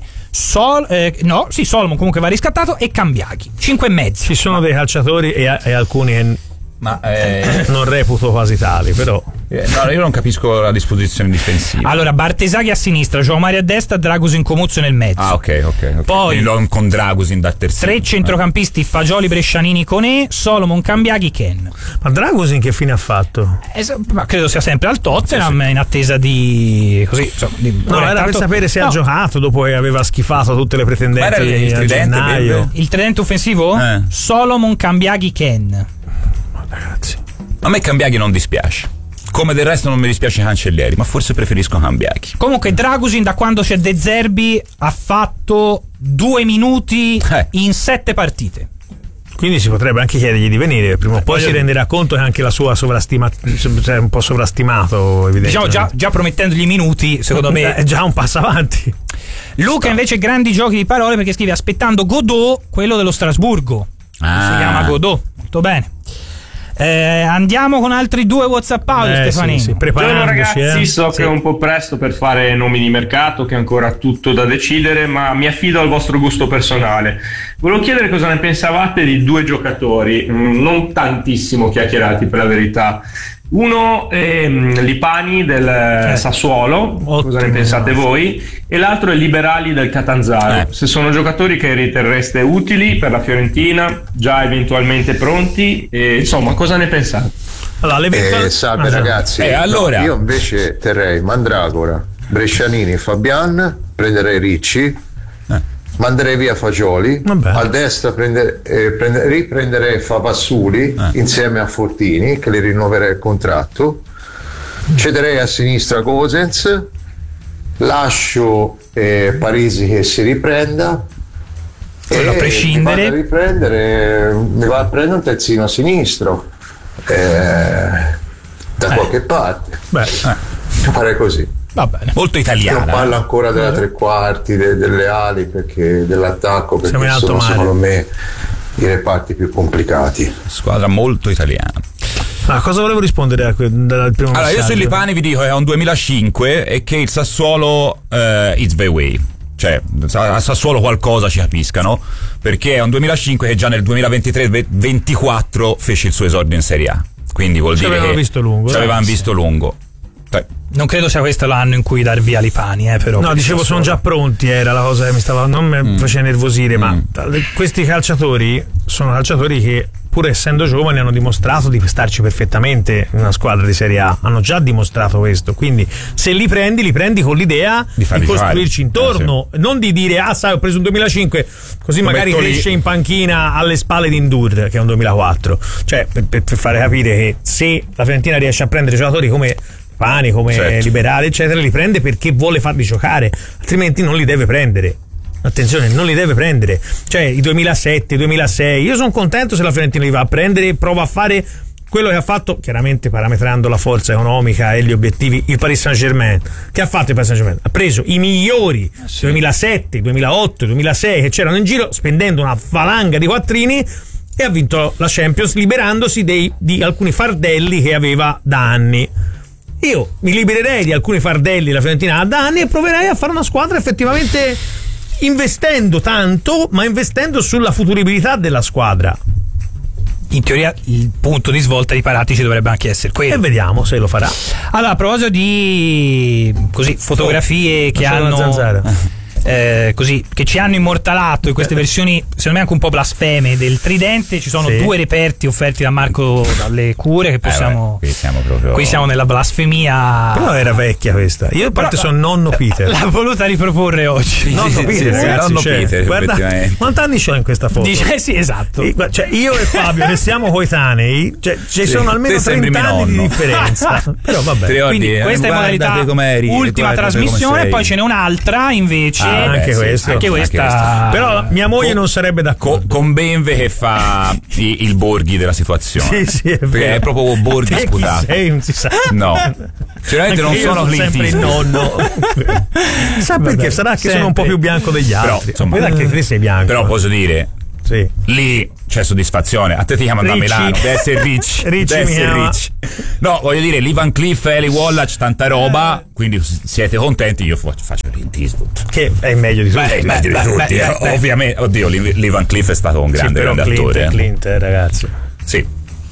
Solomon comunque va riscattato, e Cambiaghi. 5,5. Ci sono dei calciatori e alcuni non reputo quasi tali, però no, io non capisco la disposizione difensiva. Allora, Bartesaghi a sinistra, Joao Mario a destra, Dragusin, Comuzzo nel mezzo. Ah, ok. Poi con Dragusin da terzino. 3 centrocampisti, Fagioli, Brescianini, Conè, Solomon, Cambiaghi, Ken. Ma Dragusin che fine ha fatto? Ma credo sia sempre al Tottenham, in attesa di era per sapere se ha giocato dopo che aveva schifato tutte le pretendenti a gennaio. Il tridente offensivo? Solomon, Cambiaghi, Ken. Ragazzi, a me Cambiaghi non dispiace, come del resto non mi dispiace Cancellieri, ma forse preferisco Cambiaghi. Comunque Dragusin, da quando c'è De Zerbi, ha fatto 2 minuti in 7 partite. Quindi si potrebbe anche chiedergli di venire, prima o poi si renderà conto che anche la sua sovrastima, cioè un po' sovrastimato, evidentemente. Diciamo già promettendogli minuti, secondo me è già un passo avanti. Luca invece grandi giochi di parole, perché scrive aspettando Godot, quello dello Strasburgo. Si chiama Godot, molto bene. Andiamo con altri 2 WhatsApp audio, Stefanini. Sì, buongiorno ragazzi, so che è un po' presto per fare nomi di mercato, che è ancora tutto da decidere, ma mi affido al vostro gusto personale. Volevo chiedere cosa ne pensavate di 2 giocatori, non tantissimo chiacchierati per la verità. Uno è Lipani del Sassuolo, cosa ne pensate voi? E l'altro è Liberali del Catanzaro. Se sono giocatori che riterreste utili per la Fiorentina, già eventualmente pronti, insomma, cosa ne pensate? Allora, salve ragazzi, allora. Io invece terrei Mandragora, Brescianini, Fabian, prenderei Ricci, manderei via Fagioli, a destra riprenderei Favassuli insieme a Fortini, che le rinnoverei il contratto, cederei a sinistra Gosens, lascio Parisi che si riprenda, e a prescindere mi va a prendere un terzino sinistro da qualche parte. Farei così. Va bene. Molto italiana. Non parlo ancora della tre quarti, delle ali, perché dell'attacco, perché sono secondo me i reparti più complicati. Squadra molto italiana. Cosa volevo rispondere dal primo messaggio? Io sui Lipani vi dico che è un 2005 e che il Sassuolo it's the way. Cioè, a Sassuolo qualcosa ci capiscano, perché è un 2005 che già nel 2023-24 fece il suo esordio in Serie A. Quindi vuol dire che ci avevano visto lungo. Non credo sia questo l'anno in cui dar via Lipani, però. No, dicevo sono già pronti, era la cosa che mi stava, non mi faceva nervosire, ma questi calciatori sono calciatori che, pur essendo giovani, hanno dimostrato di starci perfettamente in una squadra di Serie A, hanno già dimostrato questo, quindi se li prendi con l'idea di costruirci intorno, non di dire sai ho preso un 2005 così magari cresce in panchina alle spalle di Ndur che è un 2004, cioè per fare capire che se la Fiorentina riesce a prendere giocatori come Pani, come Liberali eccetera, li prende perché vuole farli giocare, altrimenti non li deve prendere. Attenzione, non li deve prendere. Cioè i 2007, i 2006, io sono contento se la Fiorentina li va a prendere e prova a fare quello che ha fatto, chiaramente parametrando la forza economica e gli obiettivi, il Paris Saint-Germain. Che ha fatto il Paris Saint-Germain? Ha preso i migliori 2007, 2008, 2006 che c'erano in giro, spendendo una valanga di quattrini, e ha vinto la Champions liberandosi di alcuni fardelli che aveva da anni. Io mi libererei di alcuni fardelli la Fiorentina da anni e proverei a fare una squadra effettivamente investendo tanto, ma investendo sulla futuribilità della squadra. In teoria il punto di svolta di Paratici dovrebbe anche essere quello. E vediamo se lo farà. Allora, a proposito di fotografie che hanno così, che ci hanno immortalato in queste versioni secondo me anche un po' blasfeme del tridente. Ci sono 2 reperti offerti da Marco dalle Cure che possiamo qui siamo nella blasfemia. Però era vecchia questa. Io in parte sono nonno Peter. L'ha voluta riproporre oggi. Nonno Peter, ragazzi, nonno Peter, guarda quanti anni c'ho in questa foto. Dice sì, esatto. Cioè io e Fabio che siamo coetanei, cioè ci sono almeno 30 anni di differenza. Però vabbè. Quindi questa è modalità ultima trasmissione, poi ce n'è un'altra invece. Anche questa. Però mia moglie non sarebbe d'accordo. Con Benve che fa il Borghi della situazione. Sì, è vero. Perché è proprio Borghi sputato. Non si sa. No. Sicuramente non sono sempre il nonno. Sa perché? Sarà che sono un po' più bianco degli altri. Però, insomma, vedi che te sei bianco. Però posso dire, lì c'è soddisfazione. A te ti chiamano da Milano, deve essere rich. No, voglio dire, Lee Van Cleef e Eli Wallach, tanta roba, quindi siete contenti, io faccio Clint Eastwood. Che è meglio di tutti. Ovviamente, oddio, Lee Van Cleef è stato un grande attore. Clint, ragazzi. Sì.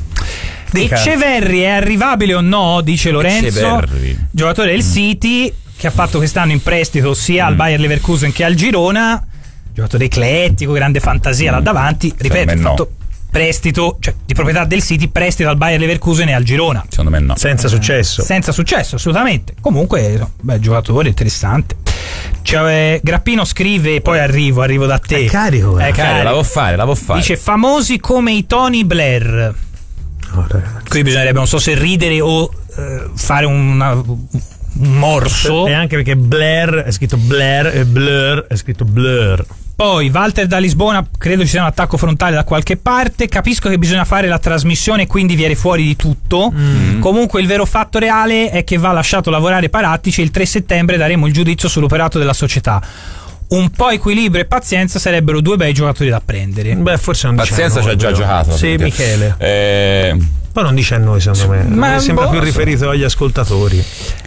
Ecceverri è arrivabile o no? Dice Lorenzo, giocatore del City che ha fatto quest'anno in prestito sia al Bayer Leverkusen che al Girona, giocatore eclettico, grande fantasia là davanti, ripeto, ha fatto prestito, cioè di proprietà del City, prestito al Bayer Leverkusen e al Girona. Secondo me no. Senza successo, assolutamente. Comunque, giocatore interessante. Cioè, Grappino scrive, poi arrivo da te. È carico. La vuol fare. Dice famosi come i Tony Blair. Qui bisognerebbe, non so se ridere o fare un morso. E anche perché Blair è scritto Blair e Blur è scritto Blur. Poi Walter da Lisbona, credo ci sia un attacco frontale da qualche parte. Capisco che bisogna fare la trasmissione e quindi viene fuori di tutto. Comunque il vero fatto reale è che va lasciato lavorare Parattici e il 3 settembre daremo il giudizio sull'operato della società. Un po' equilibrio e pazienza sarebbero 2 bei giocatori da prendere. Beh, forse non pazienza ci ha già giocato. Sì, Michele. Poi non dice a noi, secondo me. Ma mi sembra più riferito agli ascoltatori.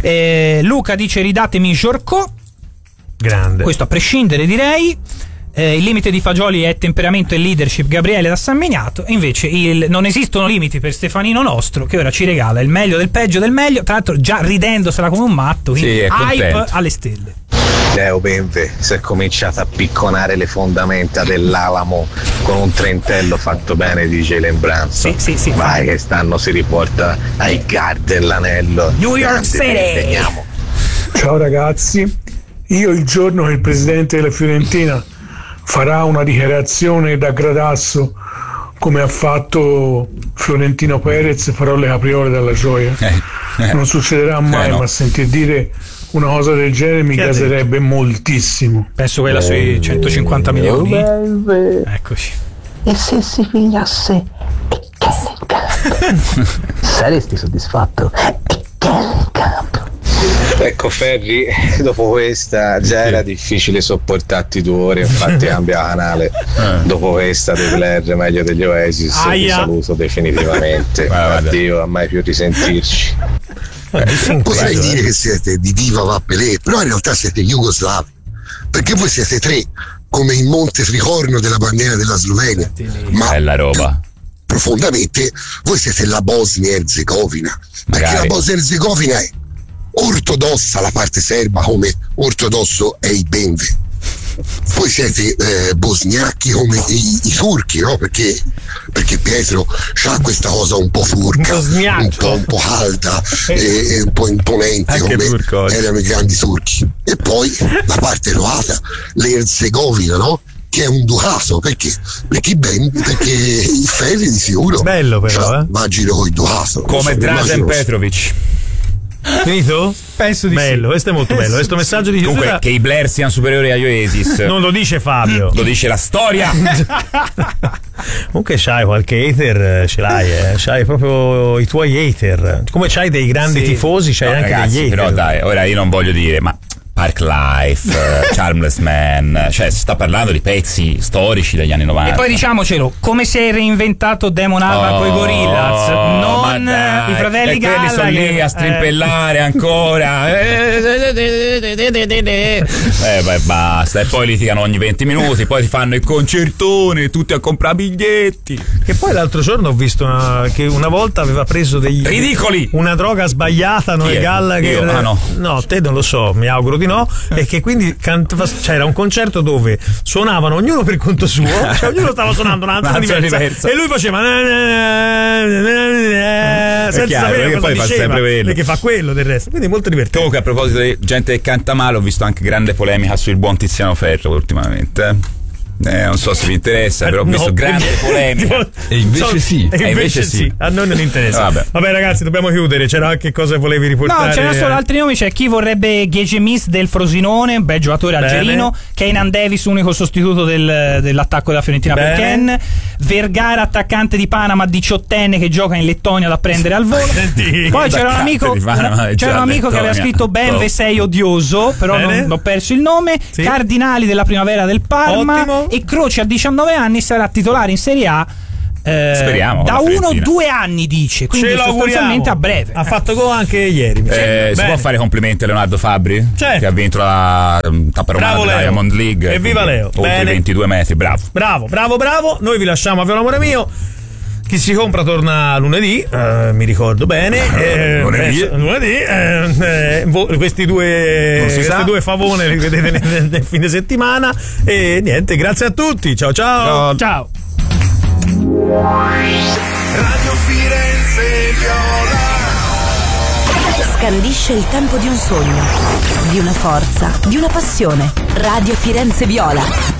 Luca dice ridatemi Giorco. Grande. Questo a prescindere, direi. Il limite di Fagioli è temperamento e leadership, Gabriele da San Miniato. E invece non esistono limiti per Stefanino Nostro, che ora ci regala il meglio del peggio del meglio, tra l'altro già ridendosela come un matto, quindi hype alle stelle. Leo Benve si è cominciato a picconare le fondamenta dell'Alamo con un trentello fatto bene di Jalen Brunson. Sì, vai che stanno si riporta ai Garden l'anello. New York City. Ciao ragazzi, io il giorno che il presidente della Fiorentina farà una dichiarazione da gradasso come ha fatto Florentino Perez, farò le capriole dalla gioia. Non succederà mai, ma sentir dire una cosa del genere mi caserebbe moltissimo. Penso quella sui 150 milioni. Eccoci. E se si pigliasse saresti soddisfatto? Ecco Ferri, dopo questa già era difficile sopportarti 2 ore, infatti cambia canale. Dopo questa dei Blair meglio degli Oasis, ti saluto definitivamente. Addio, a mai più risentirci. Potrei dire che siete di Viva Va Pelé, però in realtà siete jugoslavi, perché voi siete 3 come il Monte Tricorno della bandiera della Slovenia, ma bella roba. Profondamente voi siete la Bosnia-Erzegovina, perché la Bosnia-Erzegovina è ortodossa, la parte serba come ortodosso è il Benve. Voi siete bosniachi come i turchi, no? Perché Pietro c'ha questa cosa un po' furca, un po' calda e un po' imponente. Anche come erano i grandi turchi. E poi la parte croata, l'Erzegovina, no? Che è un ducato, perché il Ferri di sicuro bello però, immagino con il ducato come Dražen Petrovic. Finito? Penso di bello, questo è molto bello. Questo messaggio di chiusura. Comunque, che i Blair siano superiori agli Oasis non lo dice Fabio, lo dice la storia. Comunque c'hai qualche hater, ce l'hai, c'hai proprio i tuoi hater. Come c'hai dei grandi tifosi, c'hai anche ragazzi, degli hater. Però dai, ora io non voglio dire, ma Park Life, Charmless Man, cioè si sta parlando di pezzi storici degli anni 90. E poi diciamocelo, come si è reinventato Damon Albarn con i Gorillaz, non i fratelli Gallagher. Sono lì a strimpellare ancora. Basta. E poi litigano ogni 20 minuti, poi ti fanno il concertone, tutti a comprare biglietti. Che poi l'altro giorno ho visto che una volta aveva preso degli ridicoli, una droga sbagliata, Noel Gallagher. no, te non lo so, mi auguro di di no, e che quindi c'era un concerto dove suonavano ognuno per conto suo, cioè ognuno stava suonando un'altra diversa e lui faceva senza sapere cosa poi diceva, perché fa quello del resto, quindi molto divertente. Comunque, a proposito di gente che canta male, ho visto anche grande polemica sul buon Tiziano Ferro ultimamente. Non so se vi interessa, però ho visto grande polemica. E invece sì. A noi non interessa. Vabbè ragazzi, dobbiamo chiudere. C'era anche cosa volevi riportare? No, c'erano solo altri nomi. C'è chi vorrebbe Ghegemis del Frosinone, bel giocatore algerino. Kenan Davis, unico sostituto dell'attacco della Fiorentina per Ken. Vergara, attaccante di Panama, 18enne, che gioca in Lettonia da prendere al volo. Poi c'era un amico che aveva scritto Benve sei odioso, però non ho perso il nome. Cardinali della Primavera del Parma. Ottimo. E Croce a 19 anni sarà titolare in Serie A. Speriamo. Da 1 o 2 anni dice, quindi sostanzialmente a breve. Ha fatto gol anche ieri. Si può fare complimenti a Leonardo Fabri, che ha vinto la tappa romana della Diamond League. Evviva Leo. Oltre 22 metri, bravo. Noi vi lasciamo a Viola Amore Mio. Chi si compra torna lunedì, mi ricordo bene. Lunedì. Queste due favone li vedete nel fine settimana. E niente, grazie a tutti. Ciao. Ciao. Radio Firenze Viola scandisce il tempo di un sogno, di una forza, di una passione. Radio Firenze Viola.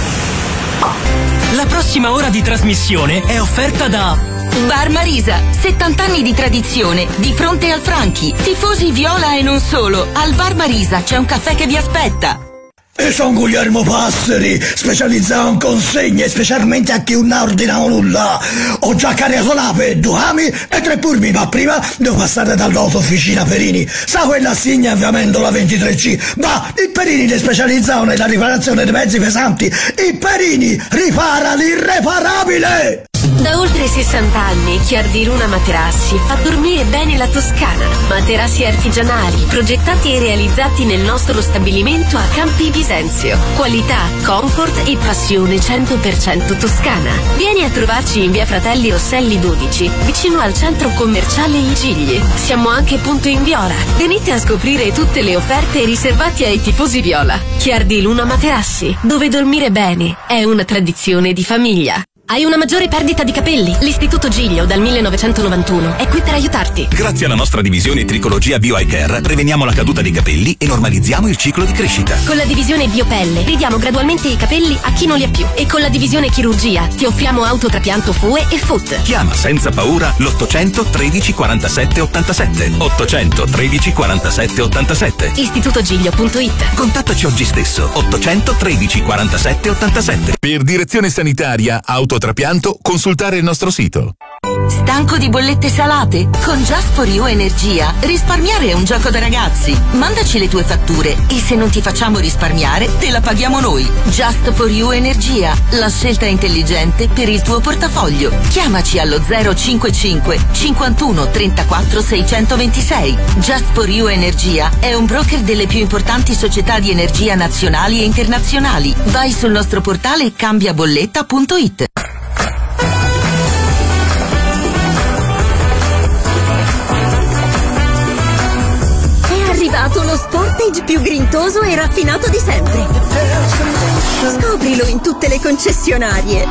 La prossima ora di trasmissione è offerta da Bar Marisa, 70 anni di tradizione, di fronte al Franchi. Tifosi viola e non solo. Al Bar Marisa c'è un caffè che vi aspetta. E sono Guglielmo Passeri, specializzato in consegne, specialmente a chi non ordina nulla. Ho già caricato l'ape, 2 ami e 3 purmi, ma prima devo passare dall'autofficina Perini. Sa quella signa avviamento la 23C? Ma i Perini li specializzano nella riparazione dei mezzi pesanti. I Perini ripara l'irreparabile! Da oltre 60 anni Chiardi Luna Materassi fa dormire bene la Toscana. Materassi artigianali, progettati e realizzati nel nostro stabilimento a Campi Bisenzio. Qualità, comfort e passione 100% toscana. Vieni a trovarci in via Fratelli Rosselli 12, vicino al centro commerciale I Gigli. Siamo anche punto in Viola. Venite a scoprire tutte le offerte riservate ai tifosi viola. Chiardi Luna Materassi, dove dormire bene è una tradizione di famiglia. Hai una maggiore perdita di capelli? L'Istituto Giglio dal 1991 è qui per aiutarti. Grazie alla nostra divisione Tricologia Bio Eye Care preveniamo la caduta dei capelli e normalizziamo il ciclo di crescita. Con la divisione Biopelle ridiamo gradualmente i capelli a chi non li ha più. E con la divisione Chirurgia ti offriamo autotrapianto FUE e FUT. Chiama senza paura l'800 13 47 87. 800 13 47 87. Istitutogiglio.it. Contattaci oggi stesso. 800 13 47 87. Per direzione sanitaria autotrapianto, consultare il nostro sito. Stanco di bollette salate? Con Just for You Energia risparmiare è un gioco da ragazzi. Mandaci le tue fatture e se non ti facciamo risparmiare te la paghiamo noi. Just for You Energia, la scelta intelligente per il tuo portafoglio. Chiamaci allo 055 51 34 626. Just for You Energia è un broker delle più importanti società di energia nazionali e internazionali. Vai sul nostro portale cambiabolletta.it. Lo Sportage più grintoso e raffinato di sempre. Scoprilo in tutte le concessionarie.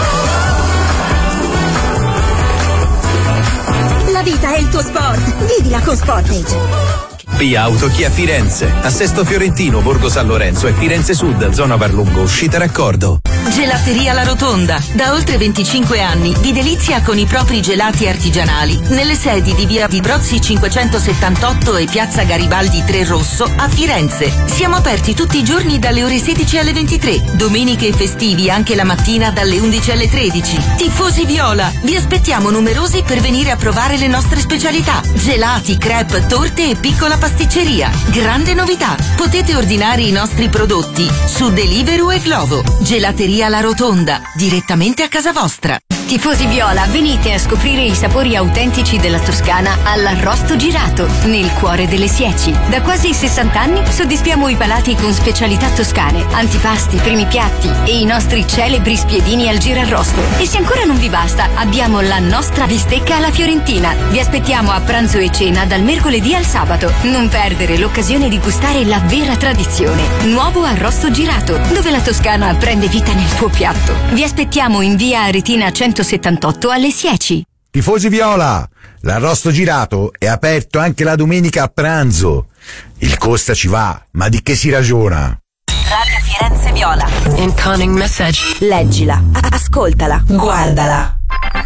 La vita è il tuo sport. Vivila con Sportage. Via Autochia Firenze, a Sesto Fiorentino, Borgo San Lorenzo e Firenze Sud, zona Varlungo, uscita raccordo. Gelateria La Rotonda, da oltre 25 anni vi delizia con i propri gelati artigianali nelle sedi di via di Brozzi 578 e piazza Garibaldi 3 Rosso a Firenze. Siamo aperti tutti i giorni dalle ore 16 alle 23, domeniche e festivi anche la mattina dalle 11 alle 13. Tifosi viola, vi aspettiamo numerosi per venire a provare le nostre specialità: gelati, crepe, torte e piccola pasticceria. Grande novità, potete ordinare i nostri prodotti su Deliveroo e Glovo. Gelateria La Rotonda, direttamente a casa vostra. Tifosi viola, venite a scoprire i sapori autentici della Toscana all'Arrosto Girato, nel cuore delle Sieci. Da quasi 60 anni soddisfiamo i palati con specialità toscane, antipasti, primi piatti e i nostri celebri spiedini al girarrosto. E se ancora non vi basta, abbiamo la nostra bistecca alla fiorentina. Vi aspettiamo a pranzo e cena dal mercoledì al sabato. Non perdere l'occasione di gustare la vera tradizione. Nuovo Arrosto Girato, dove la Toscana prende vita nel tuo piatto. Vi aspettiamo in via Aretina 178 alle Sieci. Tifosi viola, l'Arrosto Girato è aperto anche la domenica a pranzo. Il costa ci va, ma di che si ragiona? Radio Firenze Viola. Incoming message. Leggila, ascoltala, guardala.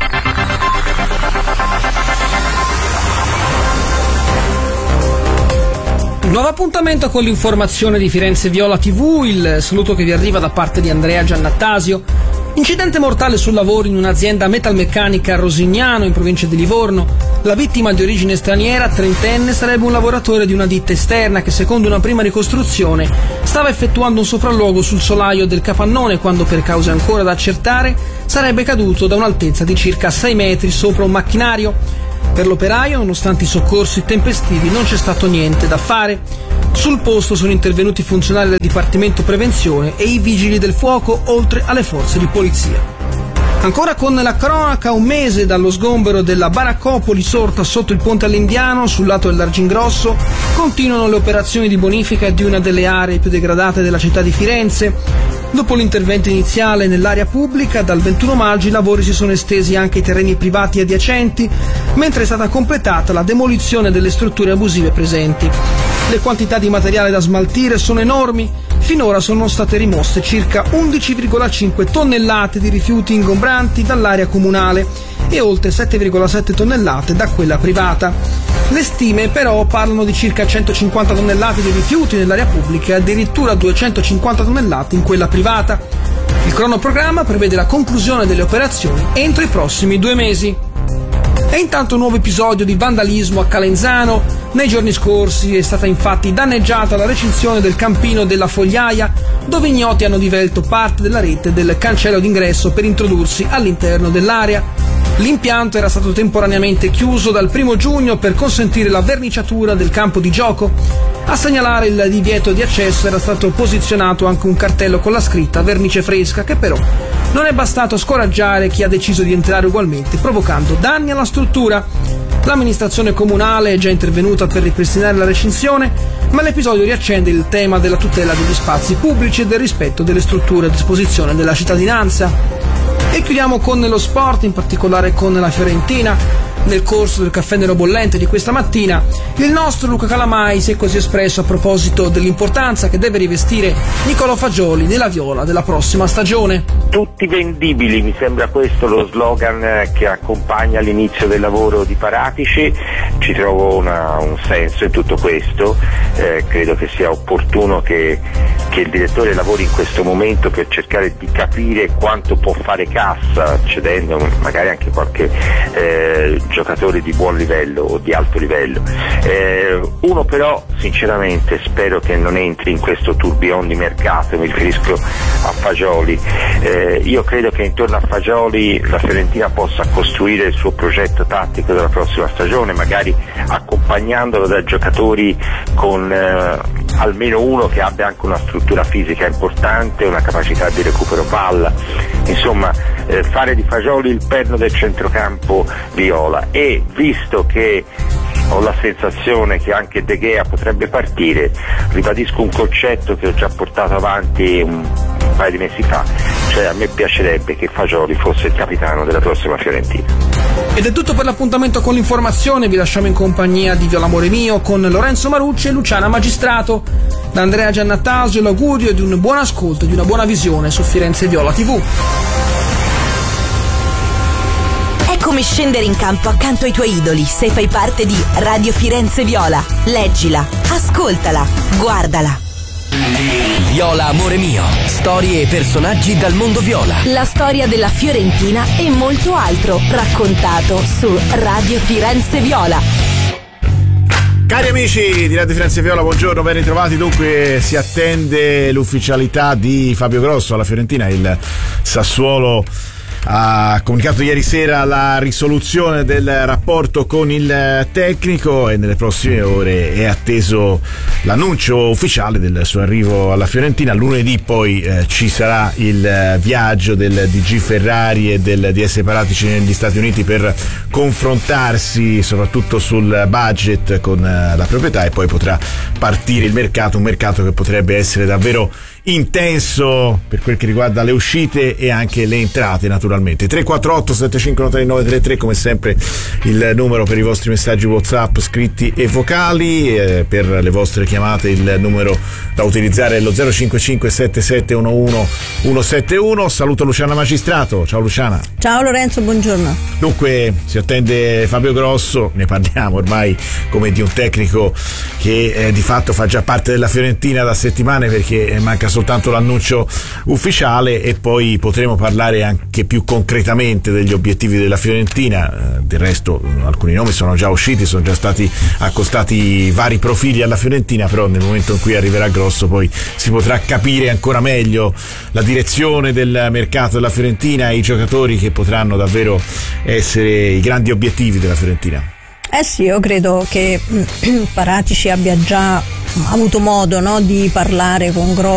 Nuovo appuntamento con l'informazione di Firenze Viola TV, il saluto che vi arriva da parte di Andrea Giannattasio. Incidente mortale sul lavoro in un'azienda metalmeccanica a Rosignano, in provincia di Livorno. La vittima, di origine straniera, trentenne, sarebbe un lavoratore di una ditta esterna che, secondo una prima ricostruzione, stava effettuando un sopralluogo sul solaio del capannone quando, per cause ancora da accertare, sarebbe caduto da un'altezza di circa 6 metri sopra un macchinario. Per l'operaio, nonostante i soccorsi tempestivi, non c'è stato niente da fare. Sul posto sono intervenuti i funzionari del Dipartimento Prevenzione e i vigili del fuoco, oltre alle forze di polizia. Ancora con la cronaca, un mese dallo sgombero della baraccopoli sorta sotto il ponte all'Indiano, sul lato dell'Argingrosso, continuano le operazioni di bonifica di una delle aree più degradate della città di Firenze. Dopo l'intervento iniziale nell'area pubblica, dal 21 maggio i lavori si sono estesi anche ai terreni privati adiacenti, mentre è stata completata la demolizione delle strutture abusive presenti. Le quantità di materiale da smaltire sono enormi. Finora sono state rimosse circa 11,5 tonnellate di rifiuti ingombranti dall'area comunale e oltre 7,7 tonnellate da quella privata. Le stime però parlano di circa 150 tonnellate di rifiuti nell'area pubblica e addirittura 250 tonnellate in quella privata. Il cronoprogramma prevede la conclusione delle operazioni entro i prossimi 2 mesi. E intanto un nuovo episodio di vandalismo a Calenzano. Nei giorni scorsi è stata infatti danneggiata la recinzione del campino della Fogliaia, dove ignoti hanno divelto parte della rete del cancello d'ingresso per introdursi all'interno dell'area. L'impianto era stato temporaneamente chiuso dal 1 giugno per consentire la verniciatura del campo di gioco. A segnalare il divieto di accesso era stato posizionato anche un cartello con la scritta vernice fresca, che però non è bastato a scoraggiare chi ha deciso di entrare ugualmente, provocando danni alla struttura. L'amministrazione comunale è già intervenuta per ripristinare la recinzione, ma l'episodio riaccende il tema della tutela degli spazi pubblici e del rispetto delle strutture a disposizione della cittadinanza. E chiudiamo con lo sport, in particolare con la Fiorentina. Nel corso del caffè nero bollente di questa mattina, il nostro Luca Calamai si è così espresso a proposito dell'importanza che deve rivestire Nicolò Fagioli nella viola della prossima stagione. Tutti vendibili, mi sembra questo lo slogan che accompagna l'inizio del lavoro di Paratici. Ci trovo un senso in tutto questo, credo che sia opportuno che il direttore lavori in questo momento per cercare di capire quanto può fare cassa, cedendo magari anche qualche giocatore di buon livello o di alto livello. Uno però sinceramente spero che non entri in questo tourbillon di mercato, mi riferisco a Fagioli. Io credo che intorno a Fagioli la Fiorentina possa costruire il suo progetto tattico della prossima stagione, magari accompagnandolo da giocatori con almeno uno che abbia anche una struttura fisica importante, una capacità di recupero palla, insomma fare di Fagioli il perno del centrocampo viola. E visto che ho la sensazione che anche De Gea potrebbe partire, ribadisco un concetto che ho già portato avanti un paio di mesi fa, cioè a me piacerebbe che Fagioli fosse il capitano della prossima Fiorentina. Ed è tutto per l'appuntamento con l'informazione, vi lasciamo in compagnia di Viola Amore Mio con Lorenzo Marucci e Luciana Magistrato. Da Andrea Giannattasio l'augurio di un buon ascolto e di una buona visione su Firenze Viola TV. È come scendere in campo accanto ai tuoi idoli se fai parte di Radio Firenze Viola. Leggila, ascoltala, guardala. Viola Amore Mio, storie e personaggi dal mondo viola. La storia della Fiorentina e molto altro raccontato su Radio Firenze Viola. Cari amici di Radio Firenze Viola, buongiorno, ben ritrovati. Dunque si attende l'ufficialità di Fabio Grosso alla Fiorentina. Il Sassuolo ha comunicato ieri sera la risoluzione del rapporto con il tecnico e nelle prossime ore è atteso l'annuncio ufficiale del suo arrivo alla Fiorentina. Lunedì poi ci sarà il viaggio del DG Ferrari e del DS Paratici negli Stati Uniti per confrontarsi soprattutto sul budget con la proprietà, e poi potrà partire il mercato, un mercato che potrebbe essere davvero intenso per quel che riguarda le uscite e anche le entrate, naturalmente. 348 75 933 come sempre il numero per i vostri messaggi WhatsApp scritti e vocali, per le vostre chiamate il numero da utilizzare è lo 055 7711 171. Saluto Luciana Magistrato. Ciao Luciana. Ciao Lorenzo, buongiorno. Dunque si attende Fabio Grosso, ne parliamo ormai come di un tecnico che di fatto fa già parte della Fiorentina da settimane, perché manca soltanto l'annuncio ufficiale e poi potremo parlare anche più concretamente degli obiettivi della Fiorentina. Del resto alcuni nomi sono già usciti, sono già stati accostati vari profili alla Fiorentina, però nel momento in cui arriverà Grosso poi si potrà capire ancora meglio la direzione del mercato della Fiorentina e i giocatori che potranno davvero essere i grandi obiettivi della Fiorentina. Sì, io credo che Paratici abbia già avuto modo, no, di parlare con Grosso